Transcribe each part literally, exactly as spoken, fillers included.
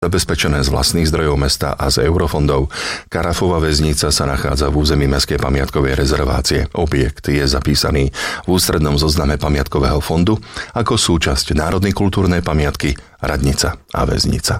Zabezpečené z vlastných zdrojov mesta a z eurofondov. Karafova väznica sa nachádza v území mestskej pamiatkovej rezervácie. Objekt je zapísaný v ústrednom zozname pamiatkového fondu ako súčasť národnej kultúrnej pamiatky Radnica a väznica.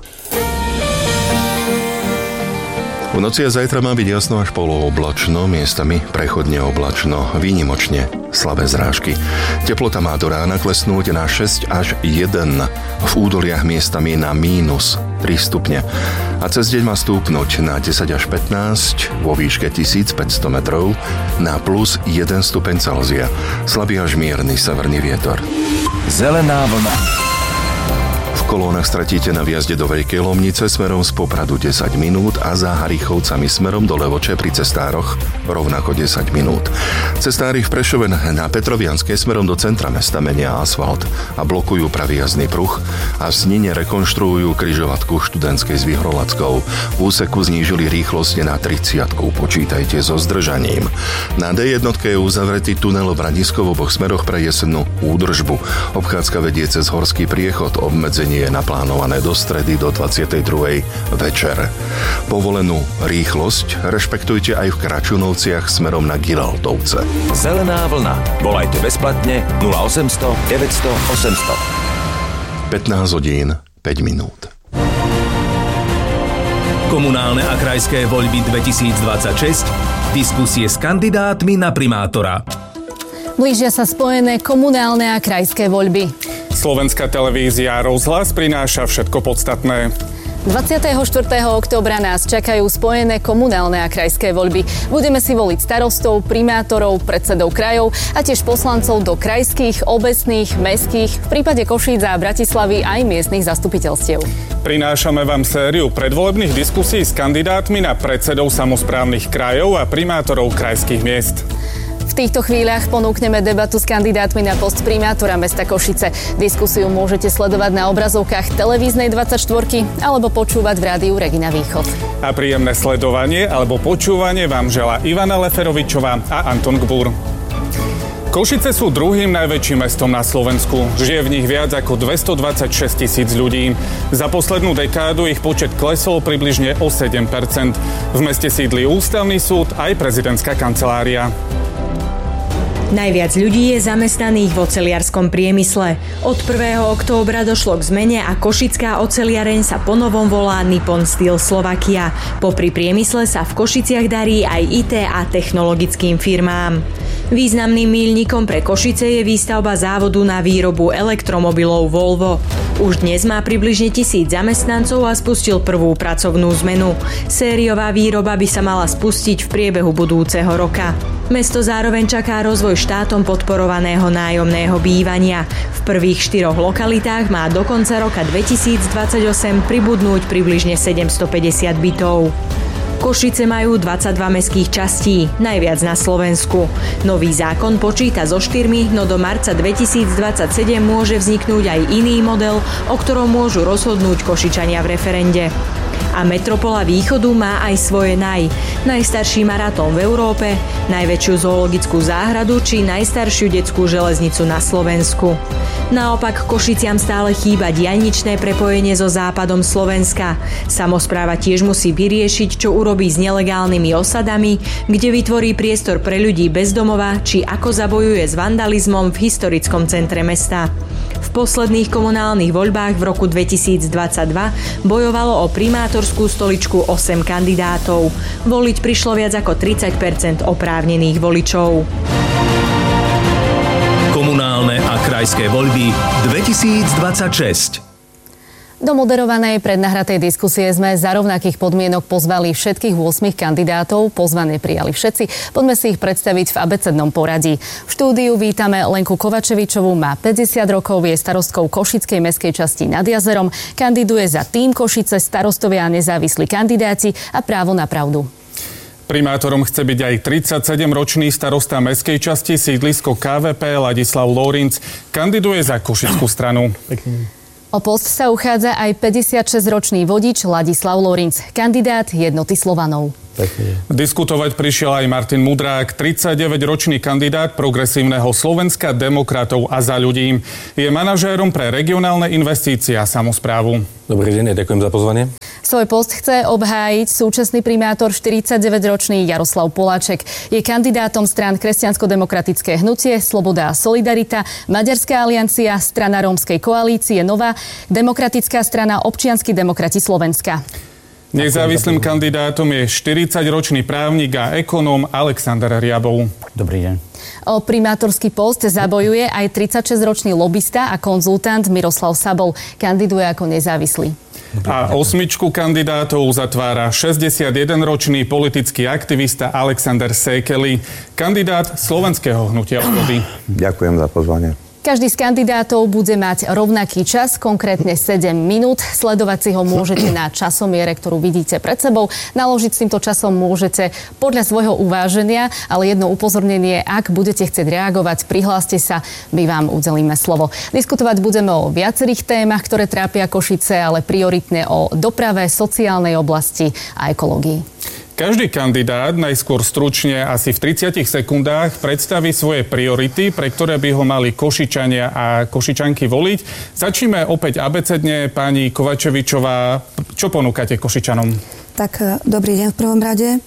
V noci a zajtra má byť jasno až polooblačno, miestami prechodne oblačno, výnimočne slabé zrážky. Teplota má do rána klesnúť na šesť až jeden, v údoliach miestami na mínus tri stupne. A cez deň má stúpnuť na desať až pätnásť, vo výške tisícpäťsto metrov, na plus jeden stupeň Celzia. Slabý až mierny severný vietor. Zelená vlna. V kolónach stratíte na vjazde do Veľkej Lomnice smerom z Popradu desať minút a za Harichovcami smerom do Levoče pri cestároch rovnako desať minút. Cestári v Prešove na Petrovianskej smerom do centra mesta menia asfalt a blokujú pravý jazdný pruh a v Snine rekonštruujú križovatku Študentskej s Vyhrolackou. V úseku znížili rýchlosť na tridsiatku, počítajte so zdržaním. Na dé jedna je uzavretý tunel Branisko v oboch smeroch pre jesennú údržbu. Obchádzka vedie cez horský priechod, obmedzenie je naplánované do stredy do dvadsiatej druhej večer. Povolenú rýchlosť rešpektujte aj v Kračunovciach smerom na Giraldovce. Zelená vlna. Volajte bezplatne nula osemsto deväťsto osemsto. pätnásť hodín päť minút. Komunálne a krajské voľby dvetisícdvadsaťšesť. Diskusie s kandidátmi na primátora. Blížia sa spojené komunálne a krajské voľby. Slovenská televízia Rozhlas prináša všetko podstatné. dvadsiateho štvrtého októbra nás čakajú spojené komunálne a krajské voľby. Budeme si voliť starostov, primátorov, predsedov krajov a tiež poslancov do krajských, obecných, mestských, v prípade Košíc a Bratislavy aj miestnych zastupiteľstiev. Prinášame vám sériu predvolebných diskusí s kandidátmi na predsedov samosprávnych krajov a primátorov krajských miest. V týchto chvíľach ponúkneme debatu s kandidátmi na post primátora mesta Košice. Diskusiu môžete sledovať na obrazovkách televíznej dvadsaťštyri alebo počúvať v rádiu Regina Východ. A príjemné sledovanie alebo počúvanie vám želá Ivana Leferovičová a Anton Gbúr. Košice sú druhým najväčším mestom na Slovensku. Žije v nich viac ako dvestodvadsaťšesť tisíc ľudí. Za poslednú dekádu ich počet klesol približne o sedem percent. V meste sídli ústavný súd aj prezidentská kancelária. Najviac ľudí je zamestnaných v oceliarskom priemysle. Od prvého októbra došlo k zmene a košická oceliareň sa ponovom volá Nippon Steel Slovakia. Popri priemysle sa v Košiciach darí aj í té a technologickým firmám. Významným míľnikom pre Košice je výstavba závodu na výrobu elektromobilov Volvo. Už dnes má približne tisíc zamestnancov a spustil prvú pracovnú zmenu. Sériová výroba by sa mala spustiť v priebehu budúceho roka. Mesto zároveň čaká rozvoj štátom podporovaného nájomného bývania. V prvých štyroch lokalitách má do konca roka dvetisícdvadsaťosem pribudnúť približne sedemstopäťdesiat bytov. Košice majú dvadsaťdva mestských častí, najviac na Slovensku. Nový zákon počíta so štyrmi, no do marca dvetisícdvadsaťsedem môže vzniknúť aj iný model, o ktorom môžu rozhodnúť Košičania v referende. A metropola Východu má aj svoje naj. Najstarší maratón v Európe, najväčšiu zoologickú záhradu či najstaršiu detskú železnicu na Slovensku. Naopak Košiciam stále chýba diaľničné prepojenie so západom Slovenska. Samospráva tiež musí vyriešiť, čo urobí s nelegálnymi osadami, kde vytvorí priestor pre ľudí bez domova, či ako zabojuje s vandalizmom v historickom centre mesta. V posledných komunálnych voľbách v roku dvetisícdvadsaťdva bojovalo o primátorskú stoličku osem kandidátov. Voliť prišlo viac ako tridsať percent oprávnených voličov. Komunálne a krajské voľby dvetisícdvadsaťšesť. Do moderovanej prednahratej diskusie sme za rovnakých podmienok pozvali všetkých ôsmich kandidátov. Pozvanie prijali všetci. Poďme si ich predstaviť v abecednom poradí. V štúdiu vítame Lenku Kovačevičovú, má päťdesiat rokov, je starostkou Košickej mestskej časti Nad jazerom, kandiduje za Tým Košice, starostovia a nezávislí kandidáti a Právo na pravdu. Primátorom chce byť aj tridsaťsedemročný starosta mestskej časti sídlisko ká vé pé Ladislav Lórinc. Kandiduje za Košickú stranu. Pekný. O post sa uchádza aj päťdesiatšesťročný vodič Ladislav Lorínc, kandidát Jednoty Slovanov. Pekne. Diskutovať prišiel aj Martin Mudrák, tridsaťdeväťročný kandidát Progresívneho Slovenska, Demokratov a Za ľudí. Je manažérom pre regionálne investície a samosprávu. Dobrý deň, ďakujem za pozvanie. Svoj post chce obhájiť súčasný primátor štyridsaťdeväťročný Jaroslav Poláček. Je kandidátom strán Kresťansko-demokratické hnutie, Sloboda a Solidarita, Maďarská aliancia, strana Rómskej koalície Nová, Demokratická strana Občianski demokrati Slovenska. Nezávislým kandidátom je štyridsaťročný právnik a ekonóm Alexander Riabov. Dobrý deň. O primátorský post zabojuje aj tridsaťšesťročný lobista a konzultant Miroslav Sabol. Kandiduje ako nezávislý. A osmičku kandidátov zatvára šesťdesiatjedenročný politický aktivista Alexander Sekely, kandidát Slovenského hnutia Slobody. Ďakujem za pozvanie. Každý z kandidátov bude mať rovnaký čas, konkrétne sedem minút. Sledovať si ho môžete na časomiere, ktorú vidíte pred sebou. Naložiť s týmto časom môžete podľa svojho uváženia, ale jedno upozornenie, ak budete chcieť reagovať, prihláste sa, my vám udelíme slovo. Diskutovať budeme o viacerých témach, ktoré trápia Košice, ale prioritne o doprave, sociálnej oblasti a ekológii. Každý kandidát najskôr stručne asi v tridsiatich sekundách predstaví svoje priority, pre ktoré by ho mali Košičania a Košičanky voliť. Začneme opäť abecedne. Pani Kovačevičová, čo ponúkate Košičanom? Tak dobrý deň v prvom rade.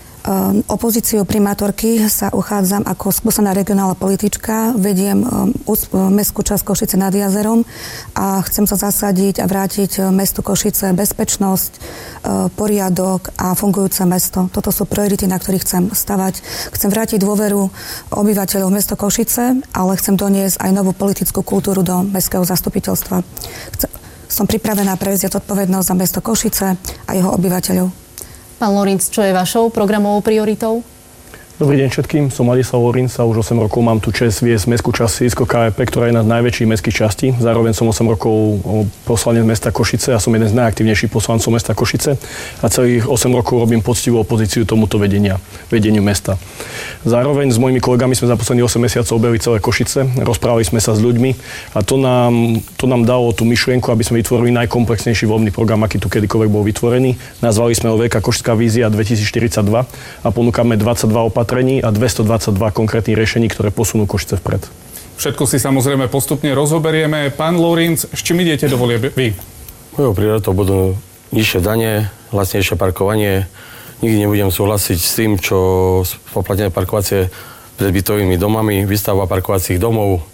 Um, opozíciu primátorky sa uchádzam ako skúsená regionálna politička. Vediem um, mestskú časť Košice nad jazerom a chcem sa zasadiť a vrátiť mestu Košice bezpečnosť, uh, poriadok a fungujúce mesto. Toto sú priority, na ktorých chcem stavať. Chcem vrátiť dôveru obyvateľov mesta Košice, ale chcem doniesť aj novú politickú kultúru do mestského zastupiteľstva. Chcem, som pripravená prevziať odpovednosť za mesto Košice a jeho obyvateľov. Pán Lorínc, čo je vašou programovou prioritou? Dobrý deň všetkým, som Ladislav Lorínc a už osem rokov mám tu čest viesť mestskú časť Sýrsko ká é pé, ktorá je jedna z najväčších mestských častí. Zároveň som osem rokov poslanec mesta Košice a som jeden z najaktívnejších poslancov mesta Košice a celých osem rokov robím poctivú opozíciu tomuto vedenia, vedeniu mesta. Zároveň s mojimi kolegami sme za posledných osem mesiacov objavili celé Košice, rozprávali sme sa s ľuďmi a to nám, to nám dalo tú myšlienku, aby sme vytvorili najkomplexnejší voľbný program, aký tu kedykoľvek bol vytvorený. Nazvali sme ho Veľká košická vízia dvetisícštyridsaťdva a ponúkame dvadsaťdva opatrení a dvestodvadsaťdva konkrétnych riešení, ktoré posunú Košice vpred. Všetko si samozrejme postupne rozoberieme. Pán Lorínc, s čím idete do volieb vy? Mojou prioritou budú nižšie dane, lacnejšie parkovanie. Nikdy nebudem súhlasiť s tým, čo spoplatnené parkovacie pred bytovými domami, výstavba parkovacích domov,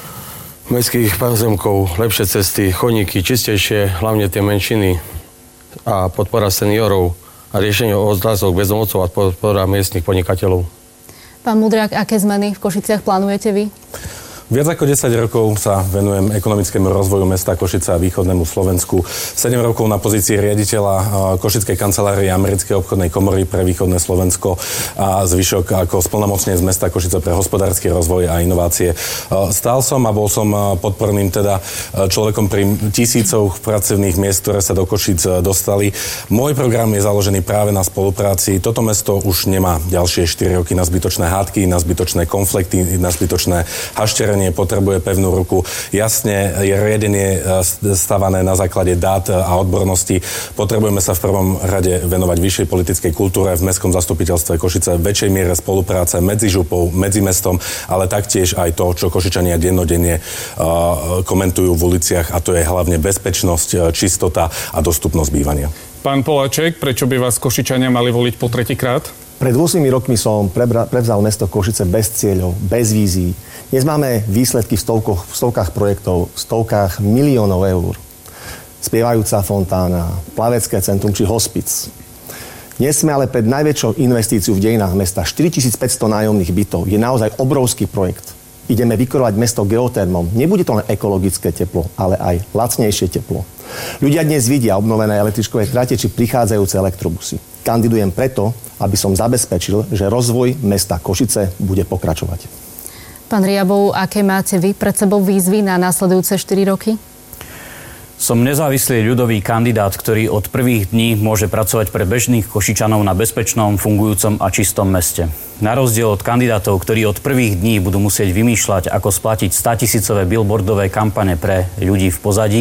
mestských pozemkov, lepšie cesty, chodníky, čistejšie, hlavne tie menšiny a podpora seniorov a riešenie otázok bezdomovcov a podpora miestnych podnikateľov. Pán Mudrák, aké zmeny v Košiciach plánujete vy? Viac ako desať rokov sa venujem ekonomickému rozvoju mesta Košice a východnému Slovensku. sedem rokov na pozícii riaditeľa Košickej kancelárie Americkej obchodnej komory pre východné Slovensko a zvyšok ako splnomocnenec z mesta Košice pre hospodársky rozvoj a inovácie. Stál som a bol som podporným teda človekom pri tisícoch pracovných miest, ktoré sa do Košic dostali. Môj program je založený práve na spolupráci. Toto mesto už nemá ďalšie štyri roky na zbytočné hádky, na zbytočné konflikty, na zbytočné hašterenie. Potrebuje pevnú ruku. Jasne je riadenie stavané na základe dát a odbornosti. Potrebujeme sa v prvom rade venovať vyššej politickej kultúre v mestskom zastupiteľstve Košice, väčšej miere spolupráce medzi župou, medzi mestom, ale taktiež aj to, čo Košičania dennodenne uh, komentujú v uliciach, a to je hlavne bezpečnosť, čistota a dostupnosť bývania. Pán Poláček, prečo by vás Košičania mali voliť po tretíkrát? Pred ôsmimi rokmi som prebra- prevzal mesto Košice bez cieľov, bez vízií. Dnes máme výsledky v stovkoch, v stovkách projektov, v stovkách miliónov eur. Spievajúca fontána, plavecké centrum či hospic. Dnes sme ale pred najväčšou investíciou v dejinách mesta. štyritisícpäťsto nájomných bytov. Je naozaj obrovský projekt. Ideme vykurovať mesto geotermom. Nebude to len ekologické teplo, ale aj lacnejšie teplo. Ľudia dnes vidia obnovené električkové trate či prichádzajúce elektrobusy. Kandidujem preto, aby som zabezpečil, že rozvoj mesta Košice bude pokračovať. Pán Riabov, aké máte vy pred sebou výzvy na následujúce štyri roky? Som nezávislý ľudový kandidát, ktorý od prvých dní môže pracovať pre bežných Košičanov na bezpečnom, fungujúcom a čistom meste. Na rozdiel od kandidátov, ktorí od prvých dní budú musieť vymýšľať, ako splatiť státisícové billboardové kampane pre ľudí v pozadí.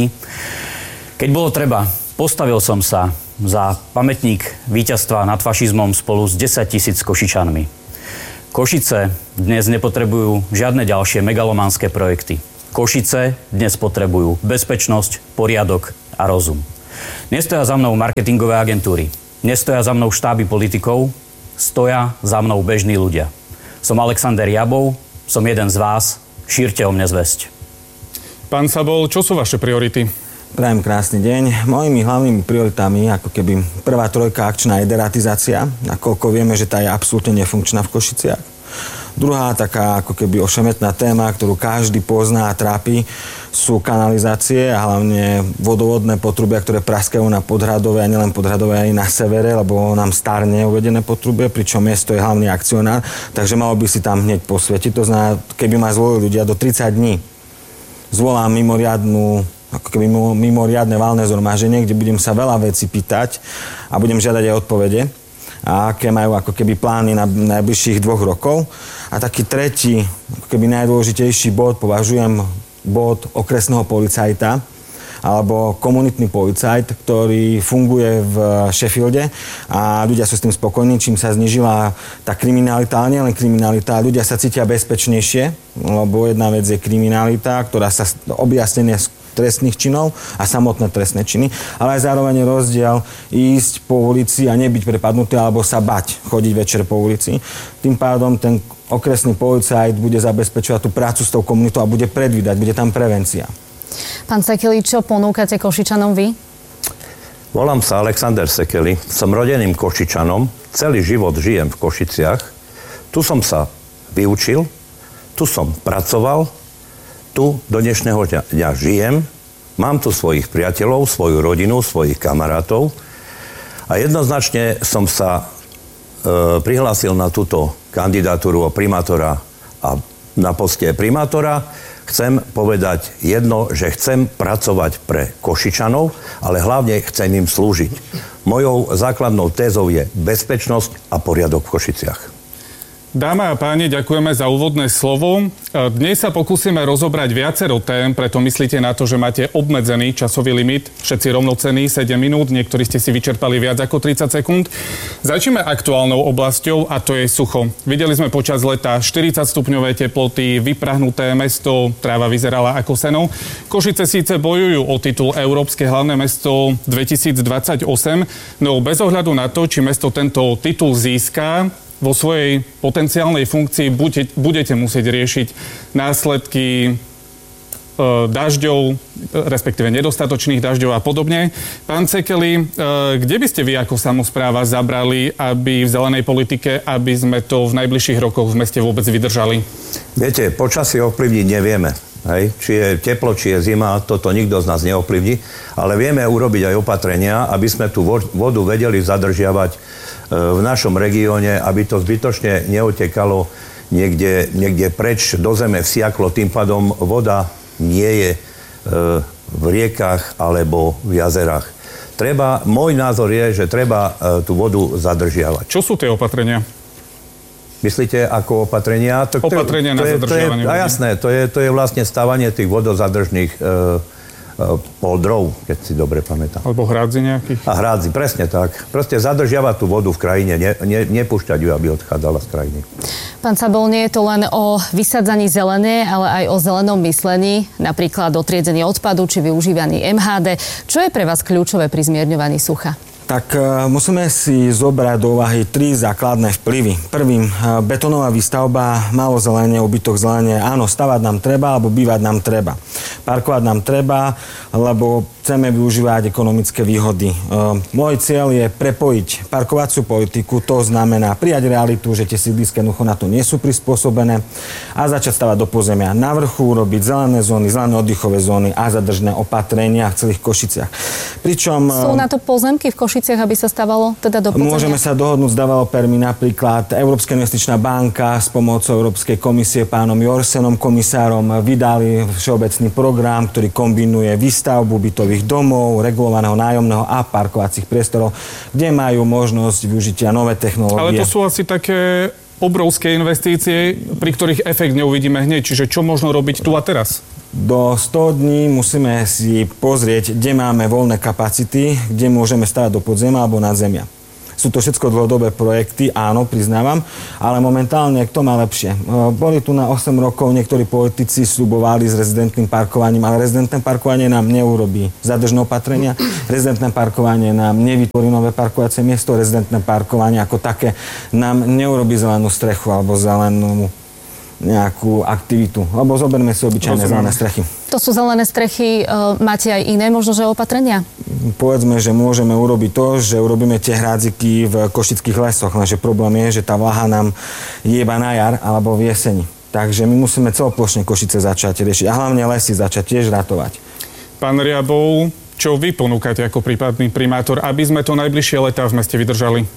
Keď bolo treba, postavil som sa za pamätník víťazstva nad fašizmom spolu s desaťtisíc Košičanmi. Košice dnes nepotrebujú žiadne ďalšie megalománske projekty. Košice dnes potrebujú bezpečnosť, poriadok a rozum. Nestoja za mnou marketingové agentúry. Nestoja za mnou štáby politikov. Stoja za mnou bežní ľudia. Som Alexander Jabov, som jeden z vás. Šírte o mne zvesť. Pán Sabol, čo sú vaše priority? Prajem krásny deň. Mojimi hlavnými prioritami, ako keby prvá trojka akčná je deratizácia, nakoľko vieme, že tá je absolútne nefunkčná v Košiciach. Druhá taká ako keby ošemetná téma, ktorú každý pozná a trápi, sú kanalizácie a hlavne vodovodné potrubia, ktoré praskajú na Podhradove a nielen Podhradove aj na severe, lebo nám starne uvedené potrubie, pričom mesto je hlavný akcionár, takže malo by si tam hneď posvietiť. To znamená, keby ma zvolili ľudia do tridsať dní, zvolám mimoriadnu ako keby mimoriadne valné zhromaždenie, kde budem sa veľa vecí pýtať a budem žiadať aj odpovede, a aké majú ako keby plány na najbližších dvoch rokov. A taký tretí, ako keby najdôležitejší bod považujem bod okresného policajta alebo komunitný policajt, ktorý funguje v Sheffielde a ľudia sú s tým spokojní, čím sa znížila tá kriminalita, ale nielen kriminalita, ľudia sa cítia bezpečnejšie, lebo jedna vec je kriminalita, ktorá sa objasnenie trestných činov a samotné trestné činy, ale aj zároveň je rozdiel ísť po ulici a nebyť prepadnutý alebo sa bať chodiť večer po ulici. Tým pádom ten okresný policajt bude zabezpečovať tú prácu s tou komunitou a bude predvídať, bude tam prevencia. Pán Sekeli, čo ponúkate Košičanom vy? Volám sa Alexander Sekeli, som rodeným Košičanom, celý život žijem v Košiciach. Tu som sa vyučil, tu som pracoval, tu do dnešného dňa žijem, mám tu svojich priateľov, svoju rodinu, svojich kamarátov a jednoznačne som sa e, prihlásil na túto kandidatúru o primátora a na poste primátora. Chcem povedať jedno, že chcem pracovať pre Košičanov, ale hlavne chcem im slúžiť. Mojou základnou tézou je bezpečnosť a poriadok v Košiciach. Dámy a páni, ďakujeme za úvodné slovo. Dnes sa pokúsime rozobrať viacero tém, preto myslíte na to, že máte obmedzený časový limit. Všetci rovnocenní, sedem minút, niektorí ste si vyčerpali viac ako tridsať sekúnd. Začneme aktuálnou oblasťou a to je sucho. Videli sme počas leta štyridsať stupňové teploty, vyprahnuté mesto, tráva vyzerala ako seno. Košice síce bojujú o titul Európske hlavné mesto dvetisícdvadsaťosem, no bez ohľadu na to, či mesto tento titul získa, vo svojej potenciálnej funkcii budete, budete musieť riešiť následky e, dažďov, respektíve nedostatočných dažďov a podobne. Pán Sekeli, e, kde by ste vy ako samospráva zabrali, aby v zelenej politike, aby sme to v najbližších rokoch v meste vôbec vydržali? Viete, počasie ovplyvniť nevieme. Hej? Či je teplo, či je zima, toto nikto z nás neovplyvní, ale vieme urobiť aj opatrenia, aby sme tú vodu vedeli zadržiavať v našom regióne, aby to zbytočne neotekalo niekde, niekde preč do zeme, vsiaklo. Tým pádom voda nie je e, v riekach alebo v jazerách. Treba, môj názor je, že treba e, tú vodu zadržiavať. Čo sú tie opatrenia? Myslíte ako opatrenia? To, opatrenia to, na to zadržiavanie vody. A jasné, to je, to je vlastne stavanie tých vodozadržných e, poldrov, keď si dobre pamätám. Alebo hrádzi nejakých? A hrádzi, presne tak. Proste zadržiavať tú vodu v krajine, ne, ne, nepúšťať ju, aby odchádzala z krajiny. Pán Sabol, nie je to len o vysádzaní zelené, ale aj o zelenom myslení, napríklad o triedení odpadu či využívaní em há dé. Čo je pre vás kľúčové pri zmierňovaní sucha? Tak uh, musíme si zobrať do úvahy tri základné vplyvy. Prvým, uh, betónová výstavba, málo zelenie, ubytok zelenie. Áno, stavať nám treba, alebo bývať nám treba. Parkovať nám treba, lebo chceme využívať ekonomické výhody. Uh, môj cieľ je prepojiť parkovaciu politiku, to znamená prijať realitu, že tie sídliské jednoducho na to nie sú prispôsobené a začať stavať do pozemia. Na vrchu urobiť zelené zóny, zelené oddychové zóny a zadržné opatrenia v celých Košiciach. Pričom... Sú na to pozemky v Košiciach, aby sa stavalo teda do podzemia? Môžeme sa dohodnúť s developermi, napríklad Európska investičná banka s pomocou Európskej komisie pánom Jorsenom, komisárom, vydali všeobecný program, ktorý kombinuje výstavbu bytových bytových domov, regulovaného nájomného a parkovacích priestorov, kde majú možnosť využitia nové technológie. Ale to sú asi také obrovské investície, pri ktorých efekt neuvidíme hneď. Čiže čo možno robiť tu a teraz? Do sto dní musíme si pozrieť, kde máme voľné kapacity, kde môžeme stavať do podzemia alebo nad zemia. Sú to všetko dlhodobé projekty, áno, priznávam, ale momentálne kto má lepšie. Boli tu na osem rokov, niektorí politici sľubovali s rezidentným parkovaním, ale rezidentné parkovanie nám neurobí zadržné opatrenia, rezidentné parkovanie nám nevytvorí nové parkovacie miesto, rezidentné parkovanie ako také nám neurobí zelenú strechu alebo zelenú nejakú aktivitu. Lebo zoberme si obyčajné zelené strechy. To sú zelené strechy, e, máte aj iné možno, že opatrenia? Povedzme, že môžeme urobiť to, že urobíme tie hrádziky v košických lesoch, lenže problém je, že tá vláha nám je iba na jar alebo v jeseni. Takže my musíme celoplošne Košice začať riešiť a hlavne lesy začať tiež ratovať. Pán Riabov, čo vy ponúkate ako prípadný primátor, aby sme to najbližšie letá v meste vydržali?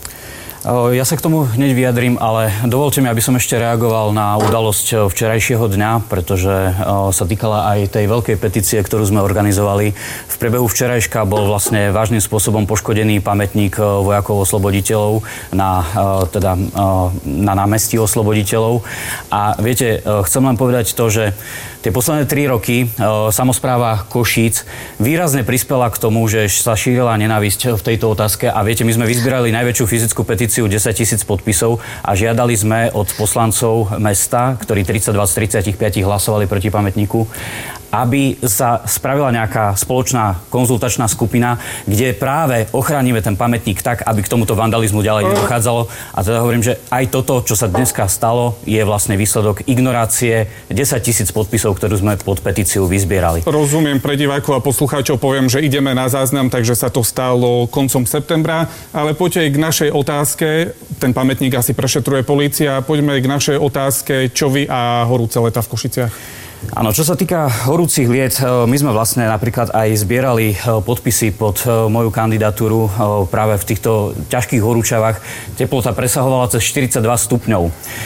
Ja sa k tomu hneď vyjadrím, ale dovolte mi, aby som ešte reagoval na udalosť včerajšieho dňa, pretože sa týkala aj tej veľkej petície, ktorú sme organizovali. V priebehu včerajška bol vlastne vážnym spôsobom poškodený pamätník vojakov osloboditeľov na, teda, na námestí osloboditeľov. A viete, chcem len povedať to, že tie posledné tri roky samospráva Košíc výrazne prispela k tomu, že sa šírila nenávisť v tejto otázke. A viete, my sme vyzbierali najväčšiu fyzickú petíciu desaťtisíc podpisov a žiadali sme od poslancov mesta, ktorí tridsaťdva z tridsaťpäť hlasovali proti pamätníku, aby sa spravila nejaká spoločná konzultačná skupina, kde práve ochránime ten pamätník tak, aby k tomuto vandalizmu ďalej nedochádzalo. A teda hovorím, že aj toto, čo sa dneska stalo, je vlastne výsledok ignorácie desaťtisíc podpisov, ktorú sme pod petíciu vyzbierali. Rozumiem, pre divákov a poslucháčov poviem, že ideme na záznam, takže sa to stalo koncom septembra, ale poďte k našej otázke. Ten pamätník asi prešetruje polícia. Poďme k našej otázke, čo vy a horúce leta v Košiciach. Áno, čo sa týka horúcich liet, my sme vlastne napríklad aj zbierali podpisy pod moju kandidatúru práve v týchto ťažkých horúčavách. Teplota presahovala cez štyridsaťdva stupňov.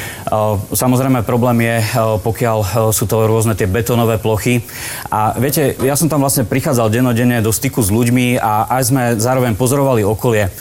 Samozrejme, problém je, pokiaľ sú to rôzne tie betónové plochy. A viete, ja som tam vlastne prichádzal dennodenne do styku s ľuďmi a aj sme zároveň pozorovali okolie.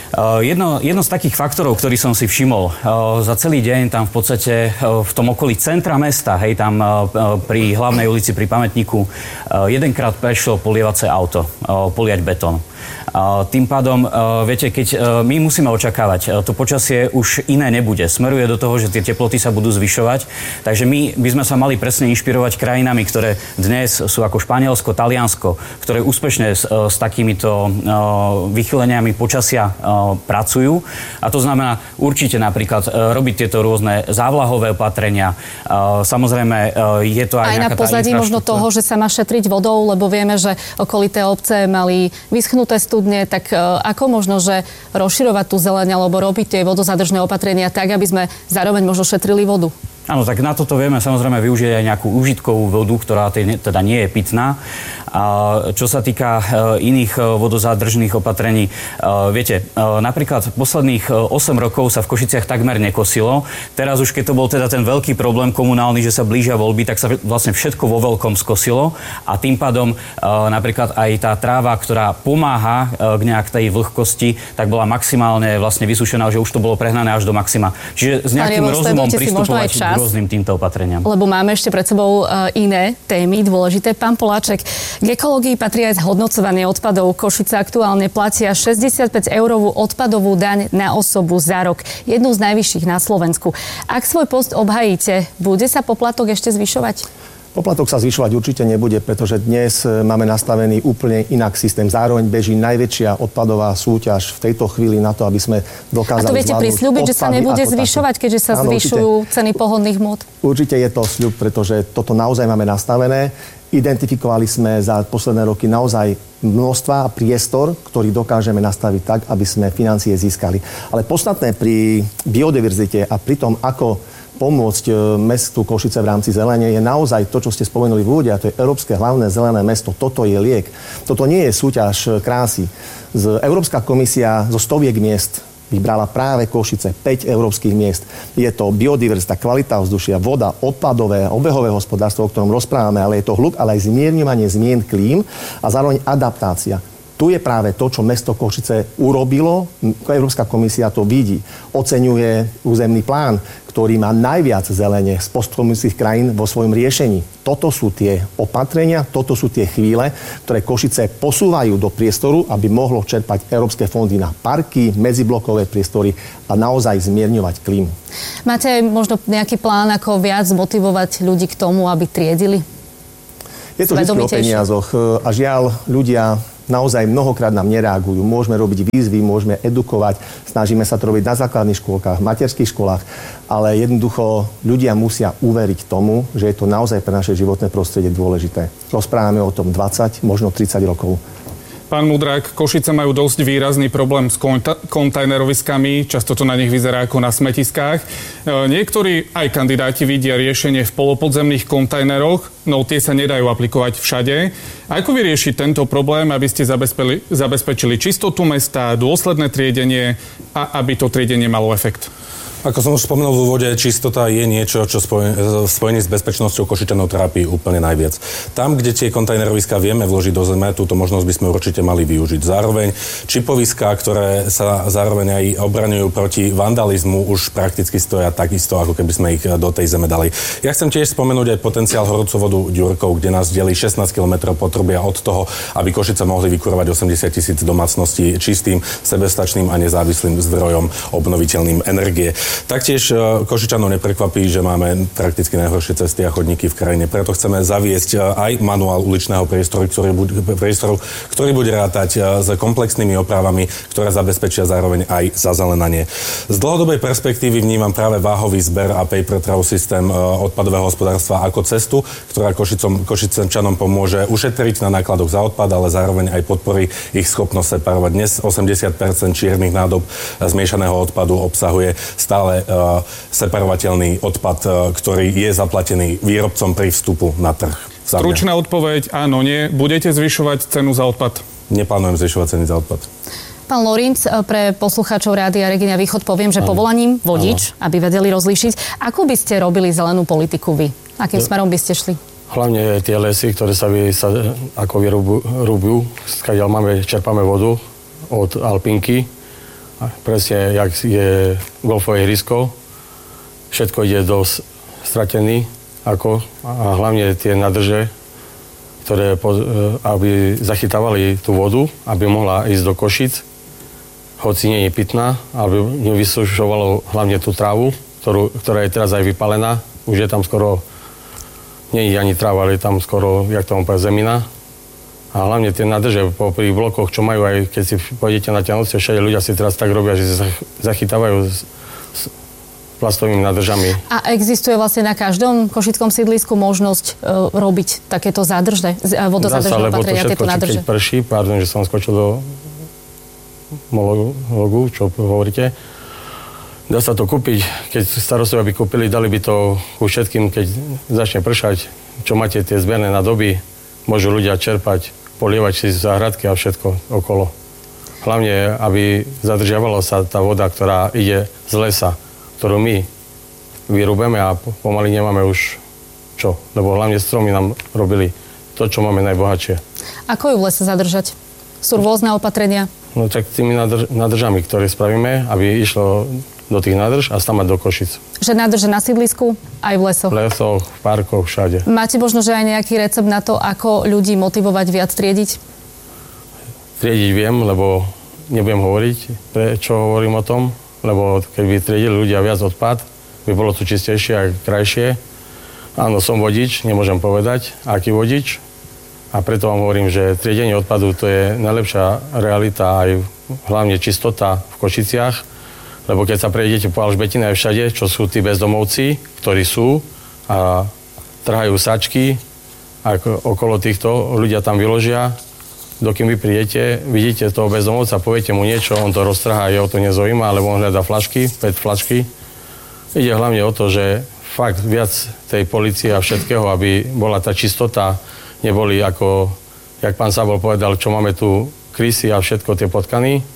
Jedno, jedno z takých faktorov, ktorý som si všimol, za celý deň tam v podstate v tom okolí centra mesta, hej, tam pri hlavnej ulici, pri pamätníku, jedenkrát prešlo polievace auto, poliať betón. Tým pádom, viete, keď my musíme očakávať, to počasie už iné nebude. Smeruje do toho, že tie teploty sa budú zvyšovať. Takže my by sme sa mali presne inšpirovať krajinami, ktoré dnes sú ako Španielsko, Taliansko, ktoré úspešne s, s takýmito vychyleniami počasia pracujú. A to znamená určite napríklad robiť tieto rôzne závlahové opatrenia. Samozrejme, je to aj, aj na pozadí možno toho, že sa má šetriť vodou, lebo vieme, že okolité obce mali vyschnuté studne, tak ako možno, že rozširovať tú zeleň alebo robiť tie vodozadržné opatrenia tak, aby sme zároveň možno šetrili vodu? Áno, tak na toto vieme samozrejme využiť aj nejakú užitkovú vodu, ktorá teda nie je pitná. A čo sa týka iných vodozádržných opatrení, viete, napríklad posledných osem rokov sa v Košiciach takmer nekosilo. Teraz už keď to bol teda ten veľký problém komunálny, že sa blížia voľby, tak sa vlastne všetko vo veľkom skosilo a tým pádom napríklad aj tá tráva, ktorá pomáha k nejak tej vlhkosti, tak bola maximálne vlastne vysušená, že už to bolo prehnané až do maxima. Čiže s nejakým rozumom pristupovať k rôznym týmto opatreniam. Lebo máme ešte pred sebou iné témy dôležité. Pán Poláček, k ekológii patrí aj zhodnocovanie odpadov. Košice aktuálne platia šesťdesiatpäť eurovú odpadovú daň na osobu za rok. Jednu z najvyšších na Slovensku. Ak svoj post obhajíte, bude sa poplatok ešte zvyšovať? Poplatok sa zvyšovať určite nebude, pretože dnes máme nastavený úplne inak systém. Zároveň beží najväčšia odpadová súťaž v tejto chvíli na to, aby sme dokázali zvládnuť. A to viete prisľúbiť, že sa nebude zvyšovať, keďže sa áno, zvyšujú určite, ceny pohodných hmôt? Určite je to sľub, pretože toto naozaj máme nastavené. Identifikovali sme za posledné roky naozaj množstva a priestor, ktorý dokážeme nastaviť tak, aby sme financie získali. Ale podstatné pri biodiverzite a pri tom, ako pomôcť mestu Košice v rámci zelene je naozaj to, čo ste spomenuli v úvode, a to je Európske hlavné zelené mesto. Toto je liek. Toto nie je súťaž krásy. Z Európska komisia zo stoviek miest vybrala práve Košice, päť európskych miest. Je to biodiverzita, kvalita vzdušia, voda, odpadové, obehové hospodárstvo, o ktorom rozprávame, ale je to hluk, ale aj zmierňovanie zmien klím a zároveň adaptácia. Tu je práve to, čo mesto Košice urobilo. Európska komisia to vidí. Oceňuje územný plán, ktorý má najviac zelene z postkomunistických krajín vo svojom riešení. Toto sú tie opatrenia, toto sú tie chvíle, ktoré Košice posúvajú do priestoru, aby mohlo čerpať európske fondy na parky, medziblokové priestory a naozaj zmierňovať klímu. Máte aj možno nejaký plán, ako viac motivovať ľudí k tomu, aby triedili? Je to vždy o peniazoch a žiaľ, ľudia naozaj mnohokrát nám nereagujú. Môžeme robiť výzvy, môžeme edukovať, snažíme sa to robiť na základných škôlkach, materských školách, ale jednoducho ľudia musia uveriť tomu, že je to naozaj pre naše životné prostredie dôležité. Rozprávame o tom dvadsať, možno tridsať rokov. Pán Mudrák, Košice majú dosť výrazný problém s konta- kontajneroviskami, často to na nich vyzerá ako na smetiskách. E, niektorí aj kandidáti vidia riešenie v polopodzemných kontajneroch, no tie sa nedajú aplikovať všade. Ako vyriešiť tento problém, aby ste zabezpečili, zabezpečili čistotu mesta, dôsledné triedenie a aby to triedenie malo efekt? Ako som už spomenul v úvode, čistota je niečo, čo v spojení s bezpečnosťou Košičanov trápi úplne najviac. Tam, kde tie kontajneroviská vieme vložiť do zeme, túto možnosť by sme určite mali využiť. Zároveň čipoviská, ktoré sa zároveň aj obraňujú proti vandalizmu, už prakticky stoja takisto, ako keby sme ich do tej zeme dali. Ja chcem tiež spomenúť aj potenciál horúcovodu Ďurkov, kde nás delí šestnásť kilometrov potrubia od toho, aby Košice mohli vykurovať osemdesiat tisíc domácností čistým, sebestačným a nezávislým zdrojom obnoviteľným energie. Taktiež Košičanov neprekvapí, že máme prakticky najhoršie cesty a chodníky v krajine. Preto chceme zaviesť aj manuál uličného priestoru, ktorý bude, priestoru, ktorý bude rátať s komplexnými opravami, ktoré zabezpečia zároveň aj zazelenanie. Z dlhodobej perspektívy vnímam práve váhový zber a paper trail systém odpadového hospodárstva ako cestu, ktorá Košicom, Košičanom pomôže ušetriť na nákladoch za odpad, ale zároveň aj podporí ich schopnosť separovať. Dnes osemdesiat percent čiernych nádob zmiešaného odpadu obsahuje stále uh, separovateľný odpad, uh, ktorý je zaplatený výrobcom pri vstupu na trh. Stručná odpoveď, áno, nie. Budete zvyšovať cenu za odpad? Neplánujem zvyšovať ceny za odpad. Pán Lorinc, pre poslucháčov Rádia Regina Východ poviem, že ano. povolaním vodič, ano. aby vedeli rozlíšiť. Ako by ste robili zelenú politiku vy? Akým ja. smerom by ste šli? Hlavne tie lesy, ktoré sa, vy, sa ako vyrubujú, skadiaľ máme, čerpáme vodu od Alpinky. Presne, jak je golfové ihrisko, všetko ide do stratený, ako, a hlavne tie nádrže, ktoré, aby zachytávali tú vodu, aby mohla ísť do Košic, hoci nie je pitná, aby nevysušovalo hlavne tú trávu, ktorú, ktorá je teraz aj vypálená. Už je tam skoro, nie je ani tráva, ale je tam skoro, jak to mám povedať, zemina. A hlavne tie nádrže pri blokoch, čo majú aj, keď si pôjdete na Ťanovce, všade ľudia si teraz tak robia, že sa zachytávajú s, s plastovými nádržami. A existuje vlastne na každom košickom sídlisku možnosť e, robiť takéto zádržné, vodozádržné opatrenia, tieto nádrže? Keď prší, pardon, že som skočil do monologu, čo hovoríte, dá sa to kúpiť, keď starostovia by kúpili, dali by to ku všetkým, keď začne pršať, čo máte tie zberné nádoby, môžu ľudia čerpať, polievať si záhradky a všetko okolo. Hlavne, aby zadržiavala sa tá voda, ktorá ide z lesa, ktorú my vyrúbeme a pomaly nemáme už čo. Lebo hlavne stromy nám robili to, čo máme najbohatšie. Ako ju v lese zadržať? Sú rôzne opatrenia? No tak tými nádrž- nádržami, ktoré spravíme, aby išlo do tých nádrž a stamať do Košic. Že nádrže na sídlisku, aj v lesoch? V lesoch, v parkoch, všade. Máte možno, že aj nejaký recept na to, ako ľudí motivovať viac triediť? Triediť viem, lebo nebudem hovoriť, prečo hovorím o tom, lebo keby triedili ľudia viac odpad, by bolo to čistejšie a krajšie. Áno, som vodič, nemôžem povedať, aký vodič. A preto vám hovorím, že triedenie odpadu to je najlepšia realita, aj hlavne čistota v Košiciach. Lebo keď sa prejdete po Alžbetine aj všade, čo sú tí bezdomovci, ktorí sú a trhajú sačky a okolo týchto ľudia tam vyložia. Dokým vy prídete, vidíte toho bezdomovca, poviete mu niečo, on to roztrhá, jeho to nezaujíma, alebo on hľadá flašky, päť flašky. Ide hlavne o to, že fakt viac tej polície a všetkého, aby bola tá čistota, neboli ako, jak pán Sábol povedal, čo máme tu krysy a všetko tie potkany.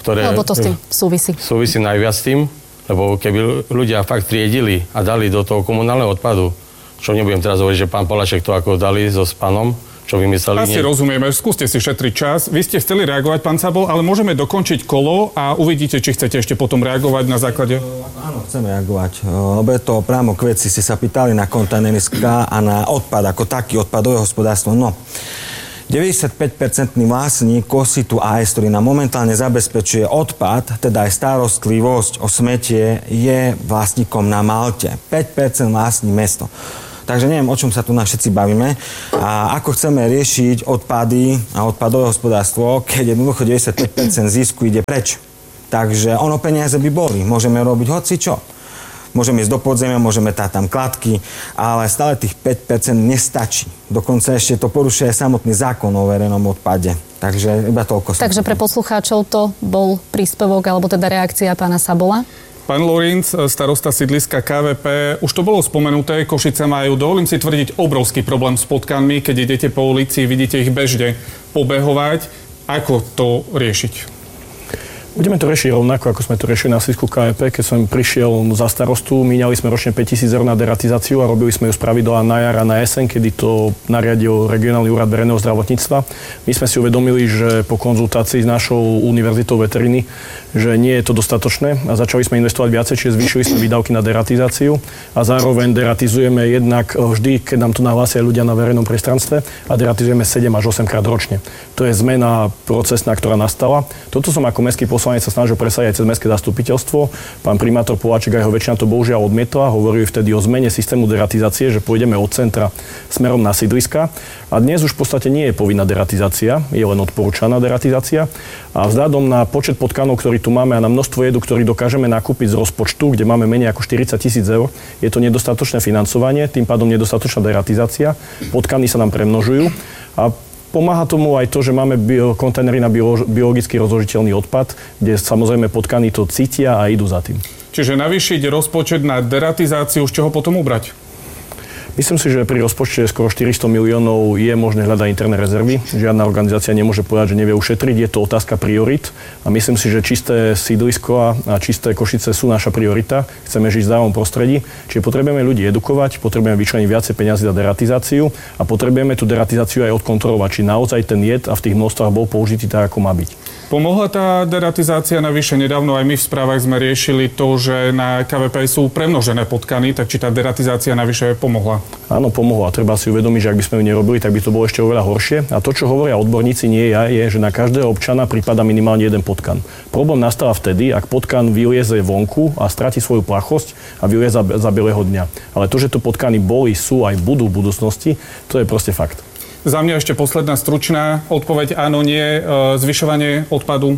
ktoré... Lebo to s tým súvisí. Súvisí najviac s tým, lebo keby ľudia fakt triedili a dali do toho komunálneho odpadu, čo nebudem teraz hovoriť, že pán Poláček to ako dali so spanom, čo vymysleli. Asi nie. Rozumieme, skúste si šetriť čas. Vy ste chceli reagovať, pán Szabol, ale môžeme dokončiť kolo a uvidíte, či chcete ešte potom reagovať na základe... Áno, chcem reagovať. Lebo je to priamo k veci. Ste sa pýtali na kontajneriská a na odpad, ako taký odpadové hospodárstvo. No, deväťdesiatpäť percentný vlastník Kositu á es, ktorý nám momentálne zabezpečuje odpad, teda aj starostlivosť o smetie, je vlastníkom na Malte. päť percent vlastní mesto. Takže neviem, o čom sa tu na všetci bavíme a ako chceme riešiť odpady a odpadové hospodárstvo, keď jednoducho deväťdesiatpäť percent zisku ide preč. Takže ono peniaze by boli. Môžeme robiť hocičo. Môžeme ísť do podzemia, môžeme táť tam kladky, ale stále tých päť percent nestačí. Dokonca ešte to porušuje samotný zákon o verejnom odpade. Takže iba toľko. Takže pre poslucháčov to bol príspevok, alebo teda reakcia pána Sabola? Pán Lorinc, starosta sídliska ká vé pé, už to bolo spomenuté, Košice majú, dovolím si tvrdiť, obrovský problém s potkanmi, keď idete po ulici, vidíte ich bežne pobehovať. Ako to riešiť? Budeme to riešiť rovnako, ako sme to riešili na sídlisku ká vé pé. Keď som prišiel za starostu, míňali sme ročne päťtisíc eur na deratizáciu a robili sme ju spravidla na jar a na jeseň, kedy to nariadil regionálny úrad verejného zdravotníctva. My sme si uvedomili, že po konzultácii s našou univerzitou veteriny, že nie je to dostatočné a začali sme investovať viacej, čiže zvýšili sme výdavky na deratizáciu a zároveň deratizujeme jednak vždy, keď nám to nahlásia ľudia na verejnom priestranstve a deratizujeme sedem až osem krát ročne. To je zmena procesná, ktorá nastala. Toto som ako mestský poslanec sa snažil presadiť aj cez mestské zastupiteľstvo. Pán primátor Poláček a jeho väčšina to bohužiaľ odmietla. Hovorili vtedy o zmene systému deratizácie, že pôjdeme od centra smerom na sídliska. A dnes už v podstate nie je povinná deratizácia, je len odporúčaná deratizácia. A vzhľadom na počet potkanov, ktorý tu máme a na množstvo jedu, ktorý dokážeme nakúpiť z rozpočtu, kde máme menej ako štyridsať tisíc eur, je to nedostatočné financovanie, tým pádom nedostatočná deratizácia. Potkany sa nám premnožujú a pomáha tomu aj to, že máme bio, kontajnery na bio, biologicky rozložiteľný odpad, kde samozrejme potkany to cítia a idú za tým. Čiže navýšiť rozpočet na deratizáciu, z čoho potom ubrať? Myslím si, že pri rozpočte skoro štyristo miliónov je možné hľadať interné rezervy. Žiadna organizácia nemôže povedať, že nevie ušetriť. Je to otázka priorit. A myslím si, že čisté sídlisko a čisté Košice sú naša priorita. Chceme žiť v zdravom prostredí. Čiže potrebujeme ľudí edukovať, potrebujeme vyčleniť viacej peniazy na deratizáciu a potrebujeme tú deratizáciu aj odkontrolovať, či naozaj ten jed a v tých množstvách bol použitý tak, ako má byť. Pomohla tá deratizácia? Navyše nedávno aj my v správach sme riešili to, že na ká vé pé sú premnožené potkany, tak či tá deratizácia navyše pomohla? Áno, pomohla. Treba si uvedomiť, že ak by sme ju nerobili, tak by to bolo ešte oveľa horšie. A to, čo hovoria odborníci, nie ja, je, že na každého občana prípada minimálne jeden potkan. Problém nastáva vtedy, ak potkan vylieze vonku a stratí svoju plachosť a vylieze za, za bieleho dňa. Ale to, že to potkany boli, sú aj budú v budúcnosti, to je proste fakt. Za mňa ešte posledná stručná odpoveď, áno, nie, zvyšovanie odpadu,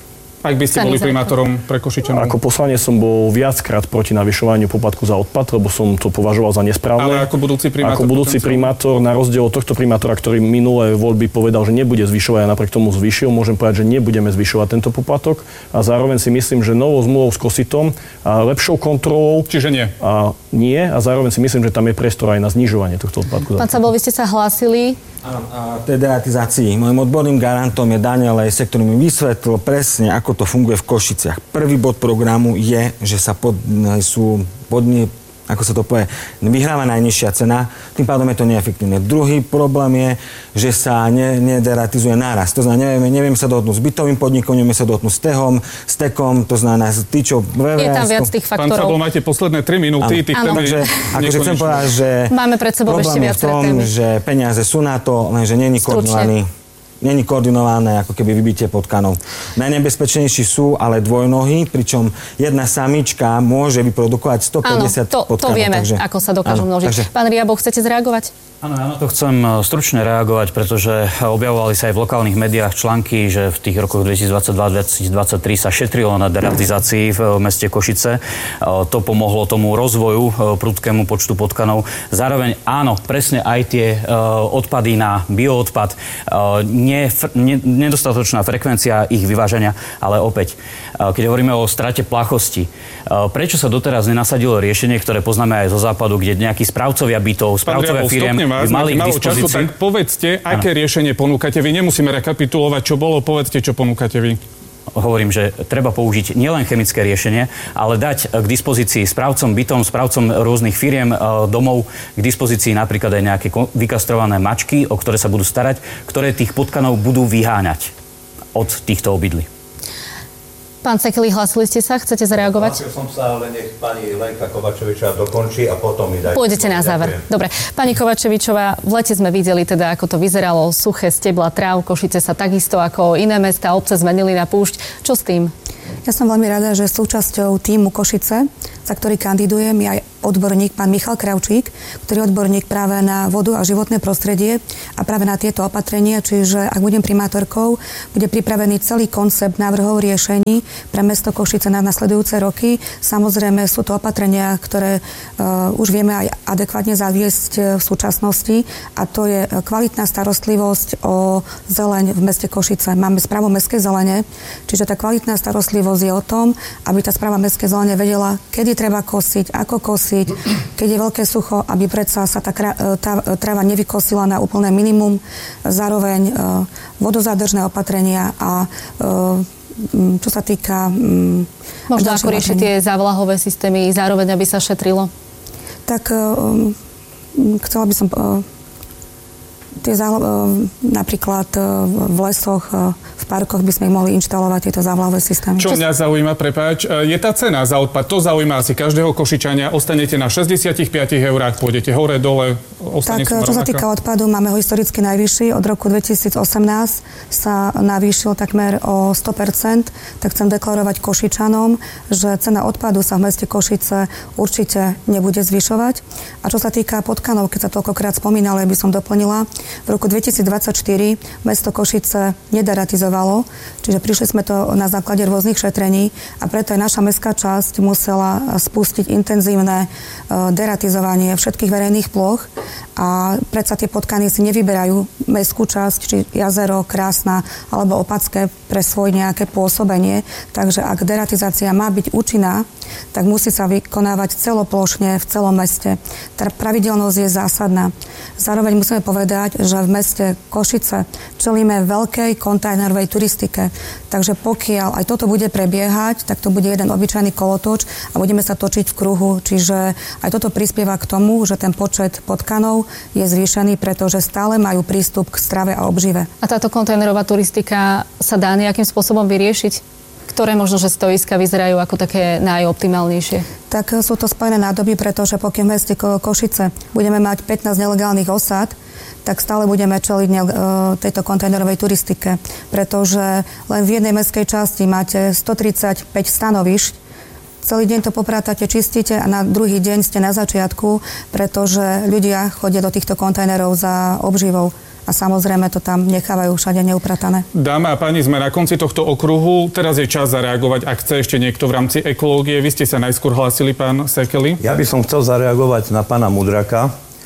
ak by ste boli primátorom pre Košičanov. Ako poslanec som bol viackrát proti navyšovaniu poplatku za odpad, lebo som to považoval za nesprávne. Ale ako budúci primátor? Ako budúci primátor, na rozdiel od tohto primátora, ktorý minulé voľby povedal, že nebude zvyšovať a napriek tomu zvýšil, môžem povedať, že nebudeme zvyšovať tento poplatok a zároveň si myslím, že novou zmluvou s Kositom a lepšou kontrolou. Čiže nie? A nie a zároveň si myslím, že tam je priestor aj na znižovanie tohto odpadku. Pán Szabol, vy ste sa hlásili. A tej deratizácii. Môjim odborným garantom je Daniel Lejse, ktorý mi vysvetlil presne, ako to funguje v Košiciach. Prvý bod programu je, že sa pod, sú podni, ako sa to povie, vyhráva najnižšia cena, tým pádom je to neefektívne. Druhý problém je, že sa ne, nederatizuje náraz. To znamená, neviem, neviem sa dohodnúť s bytovým podnikom, neviem sa dohodnúť s tehom, s tekom, to znamená, tí, čo... Je tam viac tých faktorov. Pán Szabol, máte posledné tri minúty. Tých takže akože chcem povedať, že máme pred sebou ešte viac témy. Problém je v tom, že peniaze sú na to, lenže nie je koordinovaný. Není koordinované ako keby vybitie potkanov. Najnebezpečnejší sú ale dvojnohy, pričom jedna samička môže vyprodukovať stopäťdesiat áno, to, potkanov. To vieme, takže, ako sa dokážu áno, množiť. Takže, Pán Riabo, chcete zreagovať? Áno, ja na to chcem stručne reagovať, pretože objavovali sa aj v lokálnych médiách články, že v tých rokoch dvetisícdvadsaťdva dvetisíctridsaťtri sa šetrilo na deratizácii v meste Košice. To pomohlo tomu rozvoju, prudkému počtu potkanov. Zároveň áno, presne aj tie odpady na bioodpad, nie, ne, nedostatočná frekvencia ich vyvážania, ale opäť, keď hovoríme o strate plachosti, prečo sa doteraz nenasadilo riešenie, ktoré poznáme aj zo západu, kde nejakí správcovia bytov, správcovia firiem by mali k dispozícii? Času, tak povedzte, aké ano. riešenie ponúkate vy. Nemusíme rekapitulovať, čo bolo, povedzte, čo ponúkate vy. hovorím, že treba použiť nielen chemické riešenie, ale dať k dispozícii správcom bytom, správcom rôznych firiem, domov, k dispozícii napríklad aj nejaké vykastrované mačky, o ktoré sa budú starať, ktoré tých potkanov budú vyháňať od týchto obydlí. Pán Sekeli, hlasili ste sa? Chcete zareagovať? Hlasil som sa, ale nech pani Lenka Kovačevičová dokončí a potom mi dajte. Pôjdete na záver. Dobre. Pani Kovačevičová, v lete sme videli teda, ako to vyzeralo, suché stebla tráv, Košice sa takisto ako iné mestá, obce zmenili na púšť. Čo s tým? Ja som veľmi rada, že súčasťou tímu Košice, za ktorý kandidujem, je aj odborník, pán Michal Kravčík, ktorý je odborník práve na vodu a životné prostredie a práve na tieto opatrenia, čiže ak budem primátorkou, bude pripravený celý koncept návrhov riešení pre mesto Košice na nasledujúce roky. Samozrejme sú to opatrenia, ktoré uh, už vieme aj adekvátne zaviesť v súčasnosti a to je kvalitná starostlivosť o zeleň v meste Košice. Máme správu mestskej zelene, čiže tá kvalitná starostlivosť je o tom, aby tá správa mestskej zelene vedela, kedy treba kosiť, ako kosiť, keď je veľké sucho, aby predsa sa tá, tá tráva nevykosila na úplné minimum. Zároveň vodozádržné opatrenia a čo sa týka... Možno ako riešiť tie závlahové systémy, zároveň aby sa šetrilo? Tak chcela by som... Tie zálo- napríklad v lesoch, v parkoch by sme mohli inštalovať tieto závlahové systémy. Čo mňa zaujíma, prepáč, je tá cena za odpad. To zaujíma asi každého Košičania. Ostanete na šesťdesiatpäť eurách, pôjdete hore, dole, ostane Tak, čo sa týka odpadu, máme ho historicky najvyšší. Od roku dvetisícosemnásť sa navýšil takmer o sto percent. Tak chcem deklarovať Košičanom, že cena odpadu sa v meste Košice určite nebude zvyšovať. A čo sa týka potkanov, keď sa toľkokrát spomínalo, by som doplnila, v roku dvetisícdvadsaťštyri mesto Košice nederatizovalo, čiže prišli sme to na základe rôznych šetrení a preto aj naša mestská časť musela spustiť intenzívne deratizovanie všetkých verejných ploch a predsa tie potkany si nevyberajú mestskú časť, či jazero, Krásna alebo Opacké pre svoje nejaké pôsobenie. Takže ak deratizácia má byť účinná, tak musí sa vykonávať celoplošne v celom meste. Tá pravidelnosť je zásadná. Zároveň musíme povedať, že v meste Košice čelíme veľkej kontajnerovej turistike. Takže pokiaľ aj toto bude prebiehať, tak to bude jeden obyčajný kolotoč a budeme sa točiť v kruhu. Čiže aj toto prispieva k tomu, že ten počet potkanov je zvýšený, pretože stále majú prístup k strave a obžive. A táto kontajnerová turistika sa dá nejakým spôsobom vyriešiť? Ktoré možno, že stoiska vyzerajú ako také najoptimálnejšie? Tak sú to spojené nádoby, pretože pokiaľ v meste Košice budeme mať pätnásť nelegálnych osád, tak stále budeme čeliť tejto kontajnerovej turistike. Pretože len v jednej mestskej časti máte stotridsaťpäť stanovišť, celý deň to poprátate, čistíte a na druhý deň ste na začiatku, pretože ľudia chodia do týchto kontajnerov za obživou. A samozrejme to tam nechávajú všade neupratané. Dámy a páni, sme na konci tohto okruhu. Teraz je čas zareagovať, ak chce ešte niekto v rámci ekológie. Vy ste sa najskôr hlásili, pán Sekeli. Ja by som chcel zareagovať na pána Mudraka.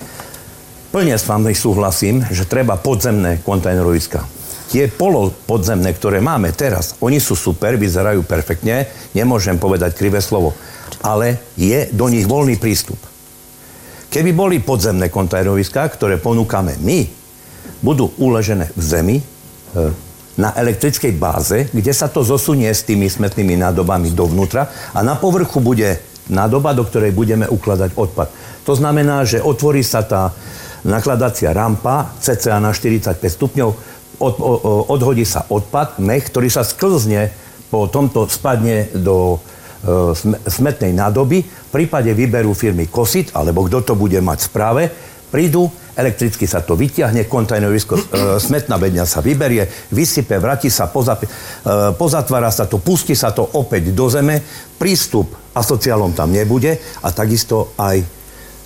Plne s vami súhlasím, že treba podzemné kontajneroviska. Tie polopodzemné, ktoré máme teraz, oni sú super, vyzerajú perfektne, nemôžem povedať krivé slovo, ale je do nich voľný prístup. Keby boli podzemné kontajneroviská, ktoré ponúkame my, budú uložené v zemi na elektrickej báze, kde sa to zosunie s tými smetnými nádobami dovnútra a na povrchu bude nádoba, do ktorej budeme ukladať odpad. To znamená, že otvorí sa tá nakladacia rampa cca na štyridsaťpäť stupňov, od, odhodí sa odpad, mech, ktorý sa sklzne po tomto spadne do smetnej nádoby. V prípade výberu firmy Kosit, alebo kto to bude mať v správe, prídu, elektricky sa to vyťahne, kontajnerisko, e, smetná bedňa sa vyberie, vysype, vráti sa, pozap, e, pozatvára sa to, pustí sa to opäť do zeme, prístup asociálom tam nebude a takisto aj e,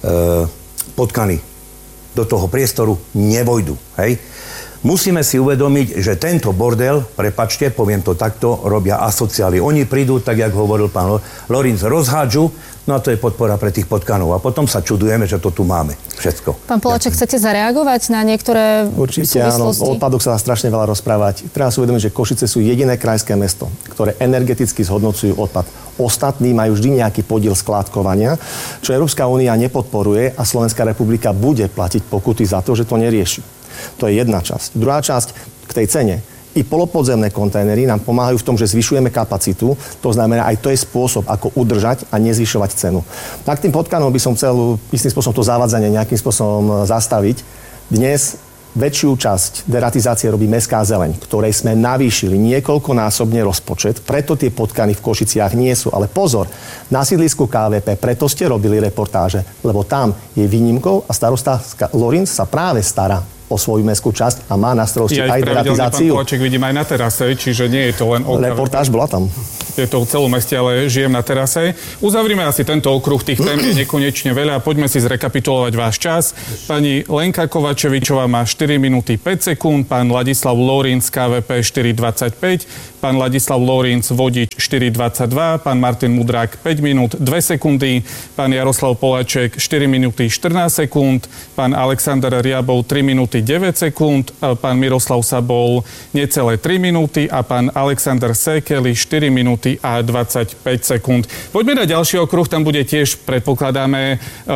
potkany do toho priestoru nevojdu. Hej? Musíme si uvedomiť, že tento bordel, prepačte, poviem to takto, robia asociáli. Oni prídu, tak jak hovoril pán Lorinc, rozhádžu, no a to je podpora pre tých potkanov. A potom sa čudujeme, že to tu máme. Všetko. Pán Poláček, chcete zareagovať na niektoré Určite áno, o odpadoch sa dá strašne veľa rozprávať. Treba si uvedomiť, že Košice sú jediné krajské mesto, ktoré energeticky zhodnocujú odpad. Ostatní majú vždy nejaký podiel skládkovania, čo Európska únia nepodporuje a Slovenská republika bude platiť pokuty za to, že to nerieši. To je jedna časť. Druhá časť k tej cene. I polopodzemné kontajnery nám pomáhajú v tom, že zvyšujeme kapacitu. To znamená, aj to je spôsob, ako udržať a nezvyšovať cenu. Tak tým potkanom by som chcel istým spôsobom to zavádzanie nejakým spôsobom zastaviť. Dnes väčšiu časť deratizácie robí mestská zeleň, ktorej sme navýšili niekoľkonásobne rozpočet, preto tie potkany v Košiciach nie sú. Ale pozor, na sídlisku ká vé pé, preto ste robili reportáže, lebo tam je výnimkou a starosta Lorinc sa práve stará o svoju mestskú časť a má na starosti ja aj deratizáciu. Pán Poláček vidím aj na terase, čiže nie je to len o... Reportáž bola tam. Je to v celom meste, ale žijem na terase. Uzavrime asi tento okruh, tých tém je nekonečne veľa. Poďme si zrekapitulovať váš čas. Pani Lenka Kovačevičová má štyri minúty päť sekúnd, pán Ladislav Lorinc ká vé pé štyri dvadsaťpäť, pán Ladislav Lorinc Vodič štyri dvadsaťdva, pán Martin Mudrák päť minút dve sekundy, pán Jaroslav Poláček štyri minúty štrnásť sekúnd, pán Alexander Riabov tri minúty deväť sekúnd, pán Miroslav Sabol necelé tri minúty a pán Alexander Sekeli štyri minúty a dvadsaťpäť sekúnd. Poďme na ďalší okruh, tam bude tiež, predpokladáme,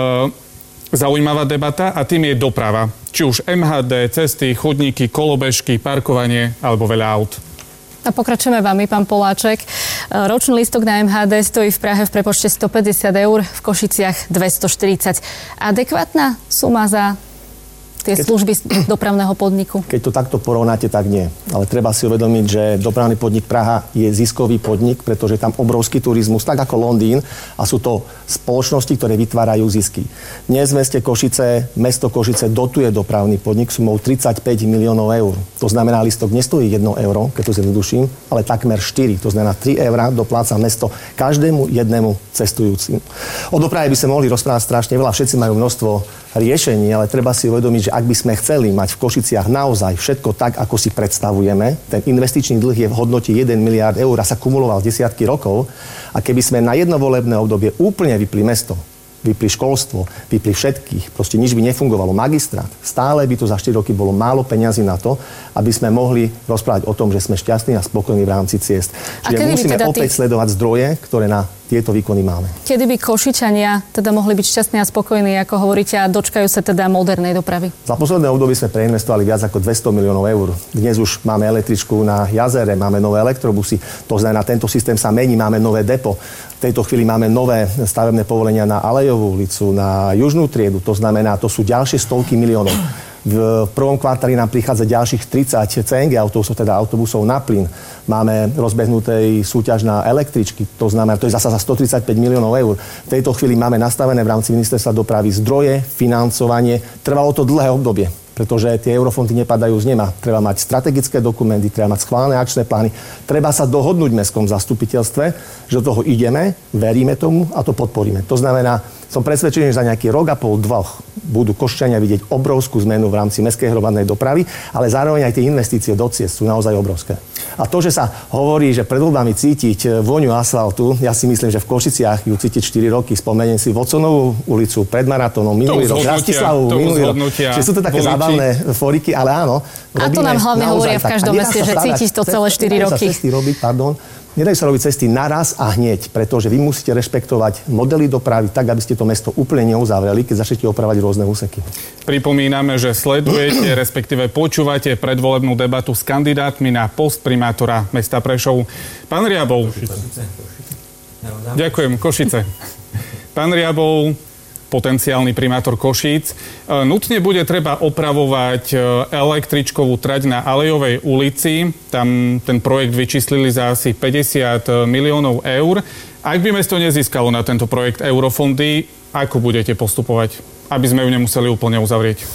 e, zaujímavá debata a tým je doprava. Či už em há dé, cesty, chodníky, kolobežky, parkovanie alebo veľa aut. A pokračujeme vami, pán Poláček. Ročný lístok na em há dé stojí v Prahe v prepočte stopäťdesiat eur, v Košiciach dvestoštyridsať. Adekvátna suma za tie keď, služby dopravného podniku? Keď to takto porovnáte, tak nie. Ale treba si uvedomiť, že dopravný podnik Praha je ziskový podnik, pretože je tam obrovský turizmus, tak ako Londýn, a sú to spoločnosti, ktoré vytvárajú zisky. Dnes v meste Košice, mesto Košice dotuje dopravný podnik sumou tridsaťpäť miliónov eur. To znamená, lístok nestojí jedno euro, keď to zjednoduším, ale takmer štyri. To znamená tri eurá dopláca mesto každému jednému cestujúcim. O doprave by sa mohli rozprávať strašne veľa, všetci majú množstvo riešení, ale treba si uvedomiť, že ak by sme chceli mať v Košiciach naozaj všetko tak, ako si predstavujeme, ten investičný dlh je v hodnote jeden miliárd eur a sa kumuloval desiatky rokov, a keby sme na jedno volebné obdobie úplne vypli mesto, vypli školstvo, vypli všetkých, proste nič by nefungovalo, magistrát, stále by to za štyri roky bolo málo peňazí na to, aby sme mohli rozprávať o tom, že sme šťastní a spokojní v rámci ciest. Čiže musíme teda opäť tých... sledovať zdroje, ktoré na tieto výkony máme. Kedy by Košičania teda mohli byť šťastní a spokojní, ako hovoríte, a dočkajú sa teda modernej dopravy? Za posledné obdobie sme preinvestovali viac ako dvesto miliónov eur. Dnes už máme električku na jazere, máme nové elektrobusy, to znamená, tento systém sa mení, máme nové depo. V tejto chvíli máme nové stavebné povolenia na Alejovú ulicu, na Južnú triedu, to znamená, to sú ďalšie stovky miliónov. V prvom kvartáli nám prichádza ďalších tridsať cé en gé autobusov, teda autobusov na plyn. Máme rozbehnutej súťaž na električky, to znamená, to je zasa za stotridsaťpäť miliónov eur. V tejto chvíli máme nastavené v rámci ministerstva dopravy zdroje, financovanie. Trvalo to dlhé obdobie, pretože tie eurofondy nepadajú z neba. Treba mať strategické dokumenty, treba mať schválené akčné plány. Treba sa dohodnúť v mestskom zastupiteľstve, že do toho ideme, veríme tomu a to podporíme. To znamená, som presvedčený, že za nejaký rok a pol, dvoch budú Košťania vidieť obrovskú zmenu v rámci mestskej hromadnej dopravy, ale zároveň aj tie investície do ciest sú naozaj obrovské. A to, že sa hovorí, že pred voľbami cítiť vôňu asfaltu, ja si myslím, že v Košiciach ju cítiť štyri roky. Spomeniem si Voconovú ulicu pred maratónom minulý rok, Rastislavu minulý rok. Čiže sú to také voliči. Zábavné foriky, ale áno. A to nám hlavne hovoria v každom meste, že cítiť to celé štyri roky. Robiť, pardon. Nedajú sa robiť cesty naraz a hneď, pretože vy musíte rešpektovať modely dopravy tak, aby ste to mesto úplne neuzavreli, keď začnete opravať rôzne úseky. Pripomíname, že sledujete, respektíve počúvate predvolebnú debatu s kandidátmi na post primátora mesta Prešov. Pán Riabov. Ďakujem, Košice. Pán Riabov, potenciálny primátor Košíc. Nutne bude treba opravovať električkovú trať na Alejovej ulici. Tam ten projekt vyčíslili za asi päťdesiat miliónov eur. Ak by mesto nezískalo na tento projekt eurofondy, ako budete postupovať, aby sme ju nemuseli úplne uzavrieť?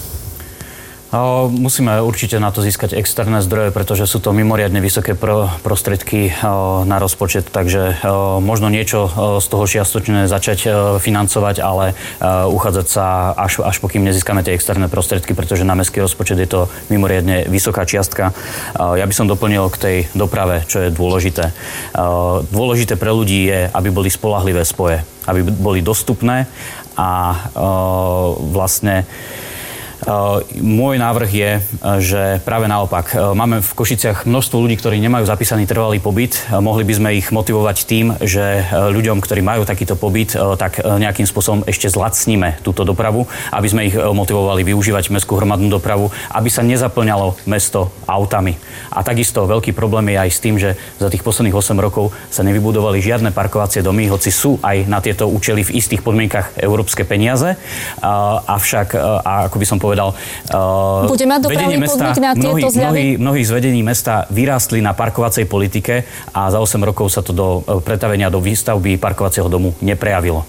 Musíme určite na to získať externé zdroje, pretože sú to mimoriadne vysoké pro, prostriedky na rozpočet, takže možno niečo z toho čiastočne začať financovať, ale uchádzať sa až, až pokým nezískame tie externé prostriedky, pretože na mestský rozpočet je to mimoriadne vysoká čiastka. Ja by som doplnil k tej doprave, čo je dôležité. Dôležité pre ľudí je, aby boli spoľahlivé spoje, aby boli dostupné a vlastne Môj návrh je, že práve naopak. Máme v Košiciach množstvo ľudí, ktorí nemajú zapísaný trvalý pobyt. Mohli by sme ich motivovať tým, že ľuďom, ktorí majú takýto pobyt, tak nejakým spôsobom ešte zlacníme túto dopravu, aby sme ich motivovali využívať mestskú hromadnú dopravu, aby sa nezaplňalo mesto autami. A takisto veľký problém je aj s tým, že za tých posledných osem rokov sa nevybudovali žiadne parkovacie domy, hoci sú aj na tieto účely v istých podmienkach európske peniaze. Avšak, a ako by som povedal, Bude mať dopravný podnik na tieto zľavy? Mnohí, mnohí z vedení mesta vyrástli na parkovacej politike a za osem rokov sa to do pretavenia do výstavby parkovacieho domu neprejavilo.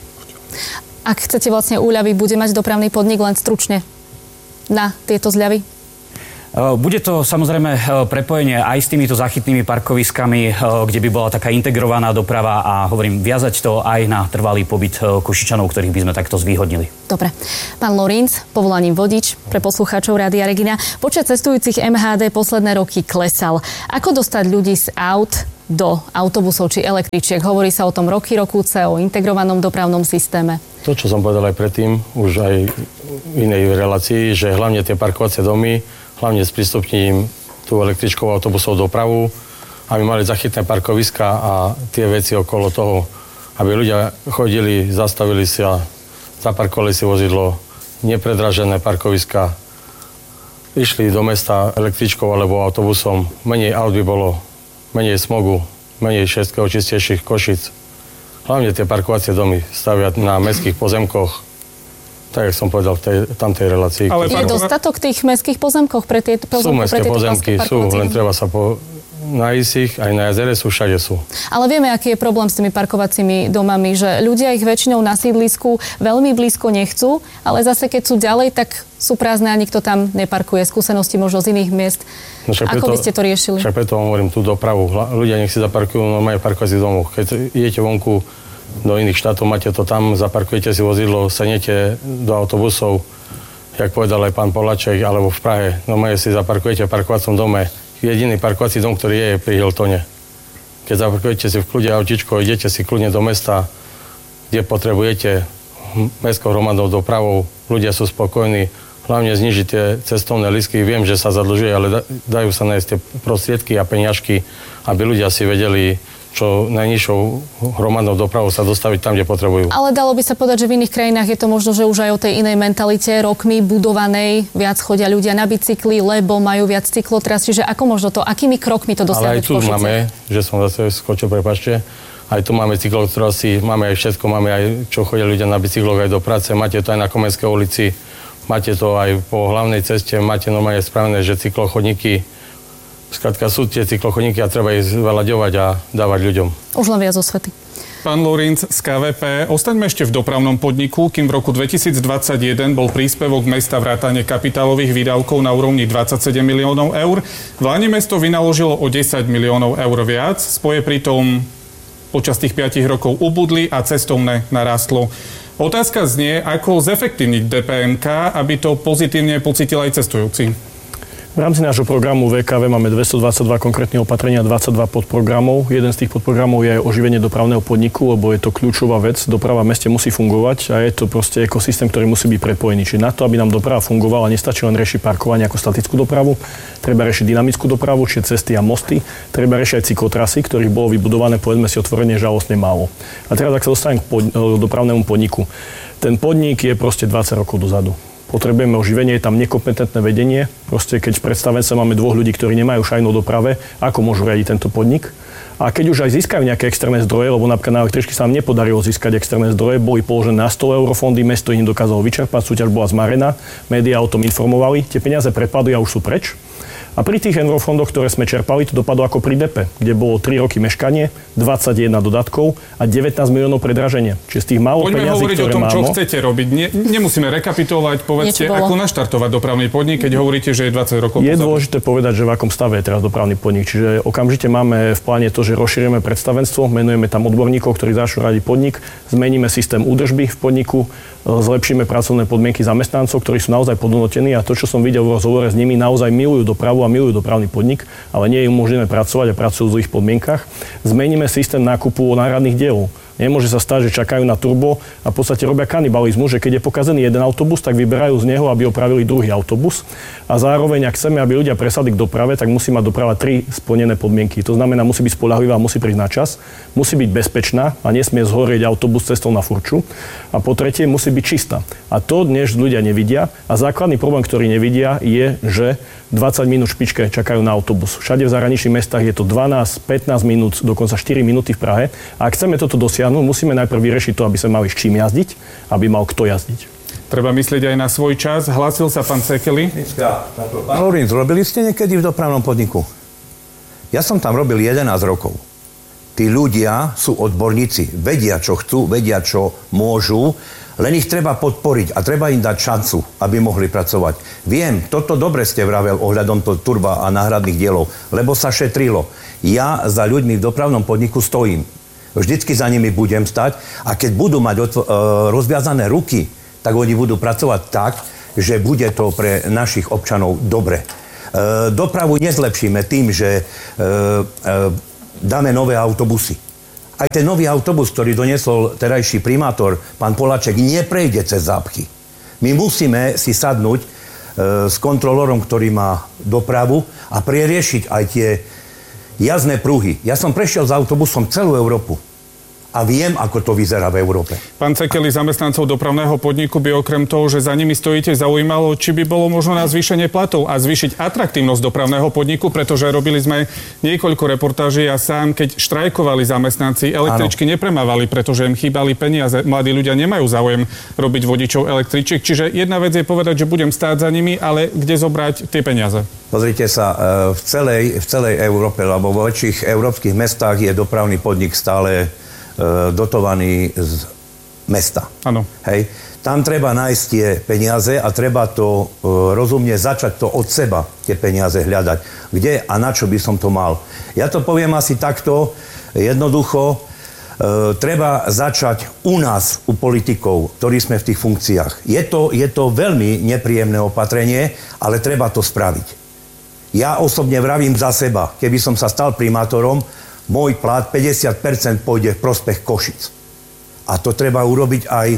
Ak chcete vlastne úľavy, bude mať dopravný podnik len stručne na tieto zľavy? Bude to samozrejme prepojenie aj s týmito záchytnými parkoviskami, kde by bola taká integrovaná doprava a hovorím, viazať to aj na trvalý pobyt Košičanov, ktorých by sme takto zvýhodnili. Dobre. Pán Lorinc, povolaním vodič pre poslucháčov Rádia Regina. Počet cestujúcich em há dé posledné roky klesal. Ako dostať ľudí z aut do autobusov či električiek? Hovorí sa o tom roky rokúce, o integrovanom dopravnom systéme. To, čo som povedal aj predtým, už aj v inej relácii, že hlavne tie parkovacie domy, hlavne s prístupním tú električkovú autobusovú dopravu, aby mali zachytné parkoviska a tie veci okolo toho, aby ľudia chodili, zastavili sa, zaparkovali si vozidlo, nepredražené parkoviska, išli do mesta električkou alebo autobusom, menej aut by bolo, menej smogu, menej všetkého čistejších Košic. Hlavne tie parkovacie domy staviať na mestských pozemkoch, tak, jak som povedal v tej, tamtej relácii. Ale je dostatok tých mestských pozemkoch pre tieto pozemky? Sú mestské pozemky, sú, len treba sa po... nájsť ich, aj na jazere sú, všade sú. Ale vieme, aký je problém s tými parkovacími domami, že ľudia ich väčšinou na sídlisku veľmi blízko nechcú, ale zase keď sú ďalej, tak sú prázdne a nikto tam neparkuje. Skúsenosti možno z iných miest. No, Ako preto, by ste to riešili? Však preto hovorím tú dopravu. Ľudia nech si zaparkujú normálne v parkovacích domoch. Keď idete vonku do iných štátov, máte to tam, zaparkujete si vozidlo, sednete do autobusov, jak povedal aj pán Poláček, alebo v Prahe, normálne si zaparkujete v parkovacom dome. Jediný parkovací dom, ktorý je, je pri Hiltone. Keď zaparkujete si v kľude autičko, idete si kľudne do mesta, kde potrebujete mestskou hromadnou dopravou, ľudia sú spokojní, hlavne znižiť tie cestovné lístky. Viem, že sa zadlžuje, ale dajú sa nájsť tie prostriedky a peňažky, aby ľudia si vedeli čo najnižšou hromadnou dopravou sa dostaviť tam, kde potrebujú. Ale dalo by sa povedať, že v iných krajinách je to možno, že už aj o tej inej mentalite, rokmi budovanej, viac chodia ľudia na bicykli, lebo majú viac cyklotras, čiže ako možno to, akými krokmi to dosiahnuť v Košiciach? Ale aj tu máme, že som zase skočil, prepáčte, aj tu máme cyklotrasy, máme aj všetko, máme aj, čo chodia ľudia na bicykloch aj do práce, máte to aj na Komenskej ulici, máte to aj po hlavnej ceste, máte normálne spravené, že cyklochodníky. Skrátka sú tie cyklochodníky a treba ich zvelaďovať a dávať ľuďom. Už len viac osvety. Pán Lorinc z ká vé pé, ostaňme ešte v dopravnom podniku, kým v roku dvetisícdvadsaťjeden bol príspevok mesta vrátane kapitálových výdavkov na úrovni dvadsaťsedem miliónov eur. V lani mesto vynaložilo o desať miliónov eur viac, spoje pritom počas tých piatich rokov ubudli a cestovné narastlo. Otázka znie, ako zefektívniť dé pé em ká, aby to pozitívne pocítil aj cestujúci. V rámci nášho programu vé ká vé máme dvestodvadsaťdva konkrétne opatrenia, dvadsaťdva podprogramov. Jeden z tých podprogramov je aj oživenie dopravného podniku, lebo je to kľúčová vec. Doprava v meste musí fungovať a je to proste ekosystém, ktorý musí byť prepojený. Čiže na to, aby nám doprava fungovala, nestačí len riešiť parkovanie ako statickú dopravu, treba riešiť dynamickú dopravu, čiže cesty a mosty, treba riešiť aj cyklotrasy, ktorých bolo vybudované, povedzme si otvorene, žalostne málo. A teraz, ak sa dostanem k pod, dopravnému podniku. Ten podnik je proste dvadsať rokov dozadu. Potrebujeme oživenie, je tam nekompetentné vedenie. Proste keď v predstavence máme dvoch ľudí, ktorí nemajú šajnu doprave, ako môžu riadiť tento podnik? A keď už aj získajú nejaké externé zdroje, lebo napríklad na električky sa nám nepodarilo získať externé zdroje, boli položené na sto eurofondy, mesto ich nedokázalo vyčerpať, súťaž bola zmarená, médiá o tom informovali, tie peniaze prepadli a už sú preč. A pri tých eurofondoch, ktoré sme čerpali, to dopadlo ako pri dé pé, kde bolo tri roky meškanie, dvadsaťjeden dodatkov a devätnásť miliónov predraženia. Čiže z tých málo Poďme peniazí, hovoriť ktoré o tom, máme, čo chcete robiť. Nie, nemusíme rekapitulovať, povedzte, ako naštartovať dopravný podnik, keď hovoríte, že je dvadsať rokov. Je pozadu. dôležité povedať, že v akom stave je teraz dopravný podnik. Čiže okamžite máme v pláne to, že rozšírime predstavenstvo, menujeme tam odborníkov, ktorí začnú radiť podnik, zmeníme systém údržby v podniku, zlepšíme pracovné podmienky zamestnancov, ktorí sú naozaj podhodnotení a to, čo som videl v rozhovore s nimi, naozaj milujú dopravu a milujú dopravný podnik, ale nie je umožnené pracovať a pracujú v zlých podmienkach. Zmeníme systém nákupu náhradných dielov. Nemôže sa stať, že čakajú na turbo a v podstate robia kanibalizmu, že keď je pokazený jeden autobus, tak vyberajú z neho, aby opravili druhý autobus. A zároveň, ak chceme, aby ľudia presadli k doprave, tak musí mať doprava tri splnené podmienky. To znamená, musí byť spoľahlivá, musí prísť na čas, musí byť bezpečná a nesmie zhorieť autobus cestou na furču. A po tretie, musí byť čistá. A to dnes ľudia nevidia. A základný problém, ktorý nevidia, je, že dvadsať minút v špičke čakajú na autobus. Všade v zahraničných mestách je to dvanásť pätnásť minút, dokonca štyri minúty v Prahe. A ak chceme toto dosiahnuť, musíme najprv vyriešiť to, aby sme mali s čím jazdiť, aby mal kto jazdiť. Treba myslieť aj na svoj čas. Hlásil sa pán Sekeli. Pán Lorinc, robili ste niekedy v dopravnom podniku? Ja som tam robil jedenásť rokov. Tí ľudia sú odborníci, vedia, čo chcú, vedia, čo môžu, len ich treba podporiť a treba im dať šancu, aby mohli pracovať. Viem, toto dobre ste vravel ohľadom toho turba a náhradných dielov, lebo sa šetrilo. Ja za ľuďmi v dopravnom podniku stojím. Vždycky za nimi budem stať a keď budú mať otvo- rozviazané ruky, tak oni budú pracovať tak, že bude to pre našich občanov dobre. E, dopravu nezlepšíme tým, že e, e, dáme nové autobusy. Aj ten nový autobus, ktorý doniesol terajší primátor, pán Poláček, neprejde cez zápchy. My musíme si sadnúť e, s kontrolorom, ktorý má dopravu a preriešiť aj tie jazdné pruhy. Ja som prešiel s autobusom celú Európu. A viem, ako to vyzerá v Európe. Pán Sekeli, zamestnancov dopravného podniku by okrem toho, že za nimi stojíte, zaujímalo, či by bolo možno na zvýšenie platov a zvýšiť atraktívnosť dopravného podniku, pretože robili sme niekoľko reportáží a sám, keď štrajkovali zamestnanci, električky ano. nepremávali, pretože im chýbali peniaze. Mladí ľudia nemajú záujem robiť vodičov električiek. Čiže jedna vec je povedať, že budem stáť za nimi, ale kde zobrať tie peniaze? Pozrite sa, v celej, v celej Európe, alebo vo väčších európskych mestách je dopravný podnik stále dotovaný z mesta. Áno. Hej. Tam treba nájsť tie peniaze a treba to e, rozumne začať to od seba, tie peniaze hľadať. Kde a na čo by som to mal? Ja to poviem asi takto, jednoducho, e, treba začať u nás, u politikov, ktorí sme v tých funkciách. Je to, je to veľmi nepríjemné opatrenie, ale treba to spraviť. Ja osobne vravím za seba, keby som sa stal primátorom, môj plat päťdesiat percent pôjde v prospech Košic. A to treba urobiť aj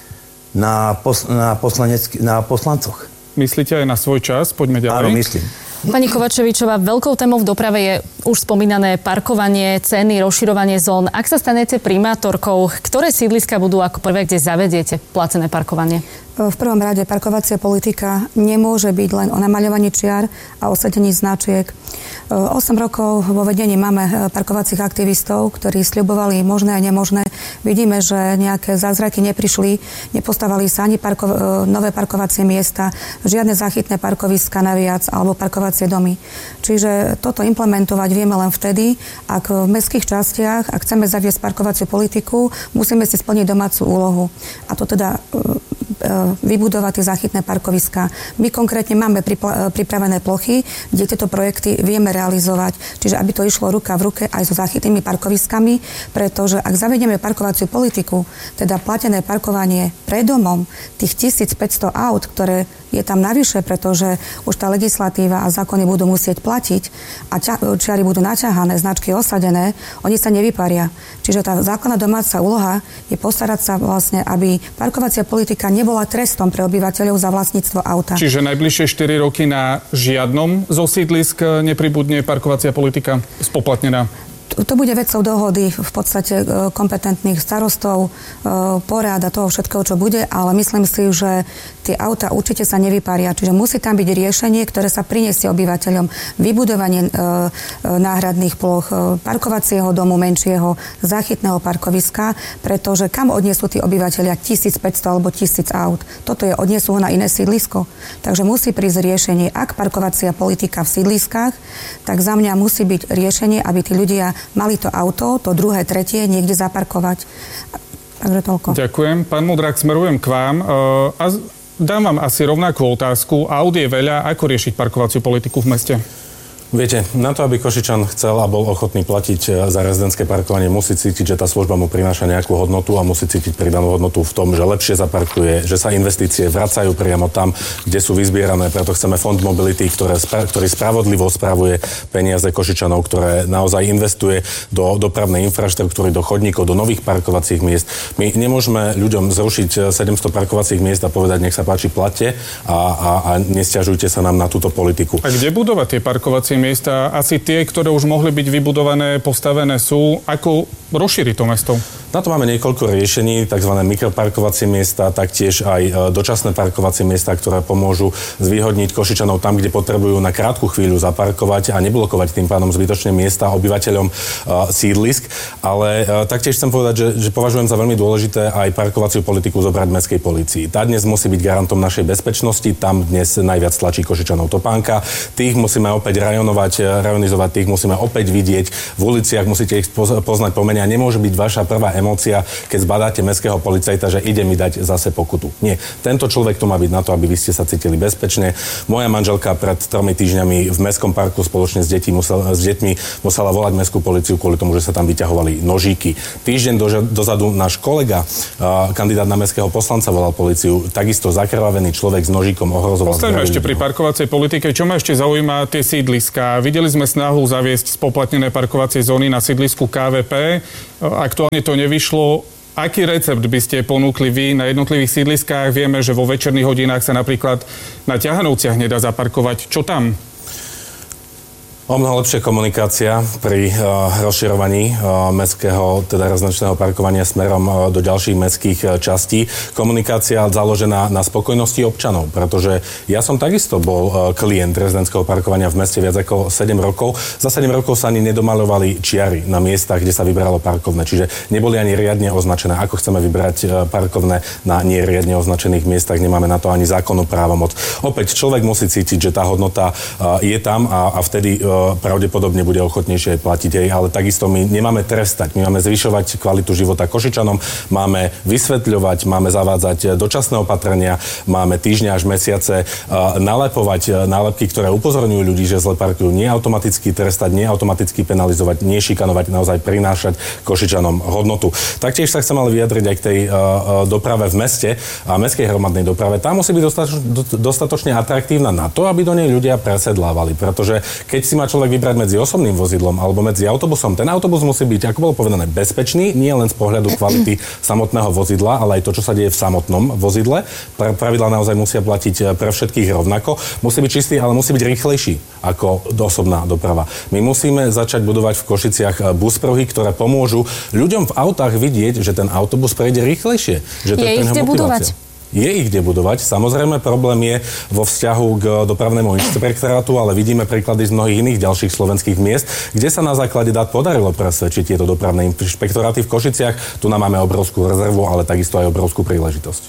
na, pos- na, na poslancoch. Myslíte aj na svoj čas? Poďme ďalej. Áno, myslím. Pani Kovačevičová, veľkou témou v doprave je už spomínané parkovanie, ceny, rozširovanie zón. Ak sa stanete primátorkou, ktoré sídliska budú ako prvé, kde zavediete placené parkovanie? V prvom rade parkovacia politika nemôže byť len o namaľovaní čiar a osadení značiek. osem rokov vo vedení máme parkovacích aktivistov, ktorí sľubovali možné a nemožné. Vidíme, že nejaké zázraky neprišli, nepostavali sa ani parko- nové parkovacie miesta, žiadne záchytné parkoviska naviac alebo parkovacie domy. Čiže toto implementovať vieme len vtedy, ak v mestských častiach, ak chceme zaviesť parkovaciu politiku, musíme si splniť domácu úlohu. A to teda vybudovať tie záchytné parkoviská. My konkrétne máme pripla- pripravené plochy, kde tieto projekty vieme realizovať. Čiže aby to išlo ruka v ruke aj so záchytnými parkoviskami, pretože ak zavedieme parkovaciu politiku, teda platené parkovanie pred domom, tých tisícpäťsto aut, ktoré je tam navyše, pretože už tá legislatíva a zákony budú musieť platiť a ťa- čiary budú naťahané, značky osadené, oni sa nevyparia. Čiže tá základná domáca úloha je postarať sa vlastne, aby parkovacia politika nebola trestom pre obyvateľov za vlastníctvo auta. Čiže najbližšie štyri roky na žiadnom zo sídlisk nepribudne parkovacia politika spoplatnená? To bude vecou dohody v podstate kompetentných starostov, porád a toho všetkého, čo bude, ale myslím si, že tie auta určite sa nevyparia. Čiže musí tam byť riešenie, ktoré sa prinesie obyvateľom. Vybudovanie náhradných ploch, parkovacieho domu menšieho, záchytného parkoviska, pretože kam odniesú tí obyvateľia tisícpäťsto alebo tisíc aut? Toto je, odniesú ho na iné sídlisko. Takže musí prísť riešenie, ak parkovacia politika v sídliskách, tak za mňa musí byť riešenie, aby tí ľudia mali to auto, to druhé, tretie, niekde zaparkovať. Takže toľko. Ďakujem. Pán Mudrák, smerujem k vám. A dám vám asi rovnakú otázku. Aut je veľa. Ako riešiť parkovaciu politiku v meste? Viete, na to, aby Košičan chcel a bol ochotný platiť za rezidentské parkovanie, musí cítiť, že tá služba mu prináša nejakú hodnotu a musí cítiť pridanú hodnotu v tom, že lepšie zaparkuje, že sa investície vracajú priamo tam, kde sú vyzbierané. Preto chceme Fond Mobility, ktoré, ktorý spravodlivo spravuje peniaze Košičanov, ktoré naozaj investuje do dopravnej infraštruktúry, do chodníkov, do nových parkovacích miest. My nemôžeme ľuďom zrušiť sedemsto parkovacích miest a povedať, nech sa páči, platte a, a, a nesťažujte sa nám na túto politiku. A kde budovať tie parkovacie miesta? Asi tie, ktoré už mohli byť vybudované, postavené sú. Ako rozšíriť to mesto? Na to máme niekoľko riešení, tzv. Mikroparkovacie miesta, taktiež aj dočasné parkovacie miesta, ktoré pomôžu zvýhodniť Košičanov tam, kde potrebujú na krátku chvíľu zaparkovať a neblokovať tým pádom zbytočne miesta obyvateľom uh, sídlisk. Ale uh, taktiež chcem povedať, že, že považujem za veľmi dôležité aj parkovaciu politiku zobrať mestskej polícii. Tá dnes musí byť garantom našej bezpečnosti, tam dnes najviac tlačí Košičanov topánka. Tých musíme opäť rajonovať, rajonizovať, tých musíme opäť vidieť v uliciach, musíte ich poznať po mene a nemôže byť vaša prvá emócia, keď zbadáte mestského policajta, že ide mi dať zase pokutu. Nie. Tento človek tu má byť na to, aby vy ste sa cítili bezpečne. Moja manželka pred tromi týždňami v mestskom parku spoločne s, detí musel, s deťmi musela volať mestskú policiu kvôli tomu, že sa tam vyťahovali nožíky. Týždeň do, dozadu náš kolega, uh, kandidát na mestského poslanca, volal policiu. Takisto zakrvavený človek s nožíkom ohrozoval. Postaňme ešte pri parkovacej politike. Čo ma ešte zaujíma, tie sídliská. Videli sme snahu zaviesť spoplatnené parkovacie zóny na sídlisku ká vé pé. Aktuálne to nevyšlo. Aký recept by ste ponúkli vy na jednotlivých sídliskách? Vieme, že vo večerných hodinách sa napríklad na Ťahanovciach nedá zaparkovať. Čo tam? O mnoho lepšia komunikácia pri uh, rozširovaní uh, mestského, teda rezidenčného parkovania smerom uh, do ďalších mestských uh, častí. Komunikácia založená na spokojnosti občanov, pretože ja som takisto bol uh, klient rezidentského parkovania v meste viac ako sedem rokov. Za sedem rokov sa ani nedomaľovali čiary na miestach, kde sa vybralo parkovné, čiže neboli ani riadne označené. Ako chceme vybrať uh, parkovné na neriadne označených miestach, nemáme na to ani zákonnú právomoc. Opäť človek musí cítiť, že tá hodnota uh, je tam a, a vtedy uh, pravdepodobne bude ochotnejšie aj platiť jej, ale takisto my nemáme trestať, my máme zvyšovať kvalitu života Košičanom, máme vysvetľovať, máme zavádzať dočasné opatrenia, máme týždne až mesiace uh, nalepovať nálepky, ktoré upozorňujú ľudí, že zle parkujú, nie automaticky trestať, nie automaticky penalizovať, nie šikanovať, naozaj prinášať Košičanom hodnotu. Taktiež sa chcem ale vyjadriť aj k tej uh, doprave v meste a mestskej hromadnej doprave. Tá musí byť dostatočne, dostatočne atraktívna na to, aby do nej ľudia presedlávali, pretože keď si má človek vybrať medzi osobným vozidlom alebo medzi autobusom. Ten autobus musí byť, ako bolo povedané, bezpečný, nie len z pohľadu kvality samotného vozidla, ale aj to, čo sa deje v samotnom vozidle. Pravidlá naozaj musia platiť pre všetkých rovnako. Musí byť čistý, ale musí byť rýchlejší ako osobná doprava. My musíme začať budovať v Košiciach buspruhy, ktoré pomôžu ľuďom v autách vidieť, že ten autobus prejde rýchlejšie. Že to je, je ich kde budovať? Je ich kde budovať. Samozrejme, problém je vo vzťahu k dopravnému inšpektorátu, ale vidíme príklady z mnohých iných ďalších slovenských miest, kde sa na základe dát podarilo presvedčiť tieto dopravné inšpektoráty v Košiciach. Tu nám máme obrovskú rezervu, ale takisto aj obrovskú príležitosť.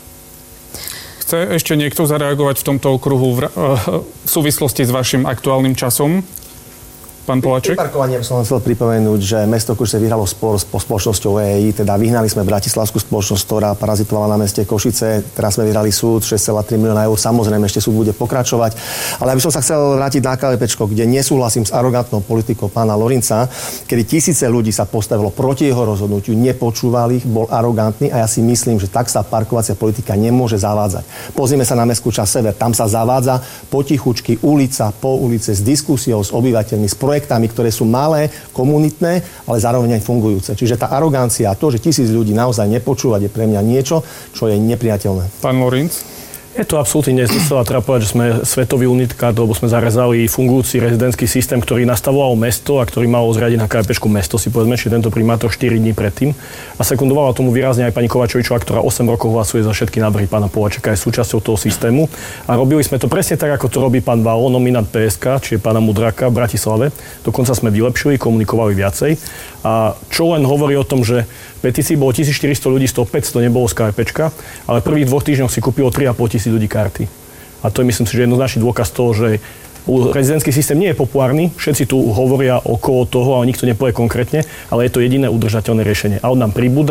Chce ešte niekto zareagovať v tomto okruhu v, v súvislosti s vašim aktuálnym časom? Pán Poláček? Pri parkovaní som chcel pripomenúť, že mesto Košice vyhralo spor s spoločnosťou é é í, teda vyhnali sme bratislavskú spoločnosť, ktorá parazitovala na meste Košice. Teraz sme vyhrali súd, šesť celá tri milióna eur. Samozrejme, ešte súd bude pokračovať. Ale ja by som sa chcel vrátiť na KVPčko, kde nesúhlasím s arogantnou politikou pána Lorinca, kedy tisíce ľudí sa postavilo proti jeho rozhodnutiu, nepočúvali ich, bol arogantný a ja si myslím, že tak sa parkovacia politika nemôže zavádzať. Pozrime sa na mestskú časť Sever, tam sa zavádza potichučky ulica po ulice s diskusiou s obyvateľmi, s projektami, ktoré sú malé, komunitné, ale zároveň aj fungujúce. Čiže tá arogancia a to, že tisíc ľudí naozaj nepočúvať, je pre mňa niečo, čo je nepriateľné. Pán Lorinc? Je to absolútne nezmysel a treba povedať, že sme svetový unitkát, lebo sme zarezali fungujúci rezidentský systém, ktorý nastavoval mesto a ktorý mal zriadiť na KVPčku mesto, si povedzme, že tento primátor štyri dní predtým. A sekundovala tomu výrazne aj pani Kovačovičová, ktorá osem rokov hlasuje za všetky návrhy pána Poláčeka, je súčasťou toho systému. A robili sme to presne tak, ako to robí pán Valo, nominant pé es ká, čiže pána Mudráka v Bratislave. Dokonca sme vylepšili, komunikovali viacej. A čo len hovorí o tom, že petícií bolo tisícštyristo ľudí, z toho päťsto nebolo z KVPčka, ale v prvých dvoch týždňoch si kúpilo tri a pol tisíc ľudí karty. A to je, myslím si, že jednoznačný dôkaz toho, že rezidentský systém nie je populárny, všetci tu hovoria okolo toho, ale nikto nepovie konkrétne, ale je to jediné udržateľné riešenie. A on nám pribúda,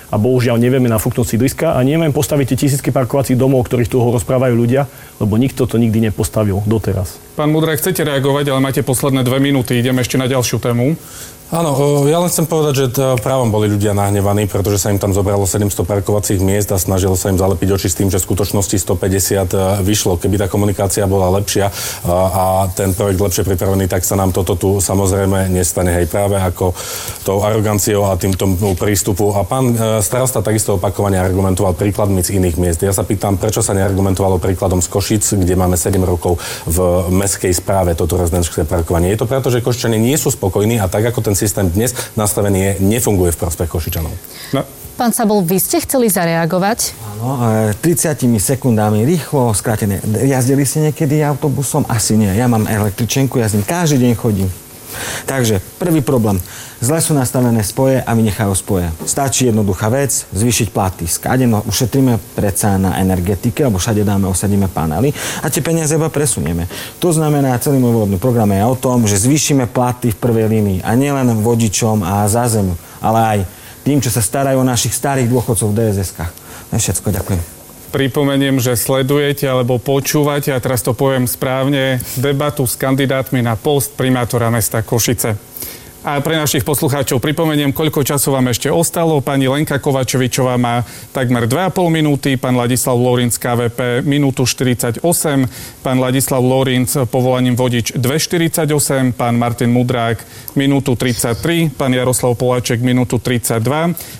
a bohužiaľ nevieme nafúknuť sídliska a nevieme postaviť tie tisícky parkovacích domov, o ktorých tu rozprávajú ľudia, lebo nikto to nikdy nepostavil doteraz. Pán Mudrák, chcete reagovať, ale máte posledné dve minúty. Ideme ešte na ďalšiu tému. Áno, ja len chcem povedať, že právom boli ľudia nahnevaní, pretože sa im tam zobralo sedemsto parkovacích miest a snažilo sa im zalepiť oči s tým, že v skutočnosti stopäťdesiat vyšlo. Keby tá komunikácia bola lepšia a ten projekt lepšie pripravený, tak sa nám toto tu samozrejme nestane. Hej, práve ako tou aroganciou a týmto prístupu. A pán starosta takisto opakovane argumentoval príkladmi z iných miest. Ja sa pýtam, prečo sa neargumentovalo príkladom z Košíc, kde máme sedem rokov v mestskej správe toto rezidentské parkovanie. Je to preto, že Košičania nie sú spokojní a tak ako ten systém dnes nastavený je, nefunguje v prospech Košičanov. No. Pán Sabol, vy ste chceli zareagovať? Áno, tridsiatimi sekundami rýchlo, skrátené. Jazdili ste niekedy autobusom? Asi nie. Ja mám električenku, jazdím, každý deň chodím. Takže, prvý problém. Zle sú nastavené spoje a vynechajú spoje. Stačí jednoduchá vec, zvýšiť platy. Skáde, no ušetríme predsa na energetike, lebo všade dáme, osadíme panely a tie peniaze iba presunieme. To znamená, celý môj volebný program je o tom, že zvýšime platy v prvej línii a nielen vodičom a za zem, ale aj tým, čo sa starajú o našich starých dôchodcov v dé es eskách. To je všetko, ďakujem. Pripomeniem, že sledujete alebo počúvate, a teraz to poviem správne, debatu s kandidátmi na post primátora mesta Košice. A pre našich poslucháčov pripomeniem, koľko času vám ešte ostalo. Pani Lenka Kovačevičová má takmer dve a pol minúty, pán Ladislav Lórinc ká vé pé minútu štyridsaťosem, pán Ladislav Lórinc povolaním vodič dve štyridsaťosem, pán Martin Mudrák minútu tridsaťtri, pán Jaroslav Poláček minútu tridsaťdva,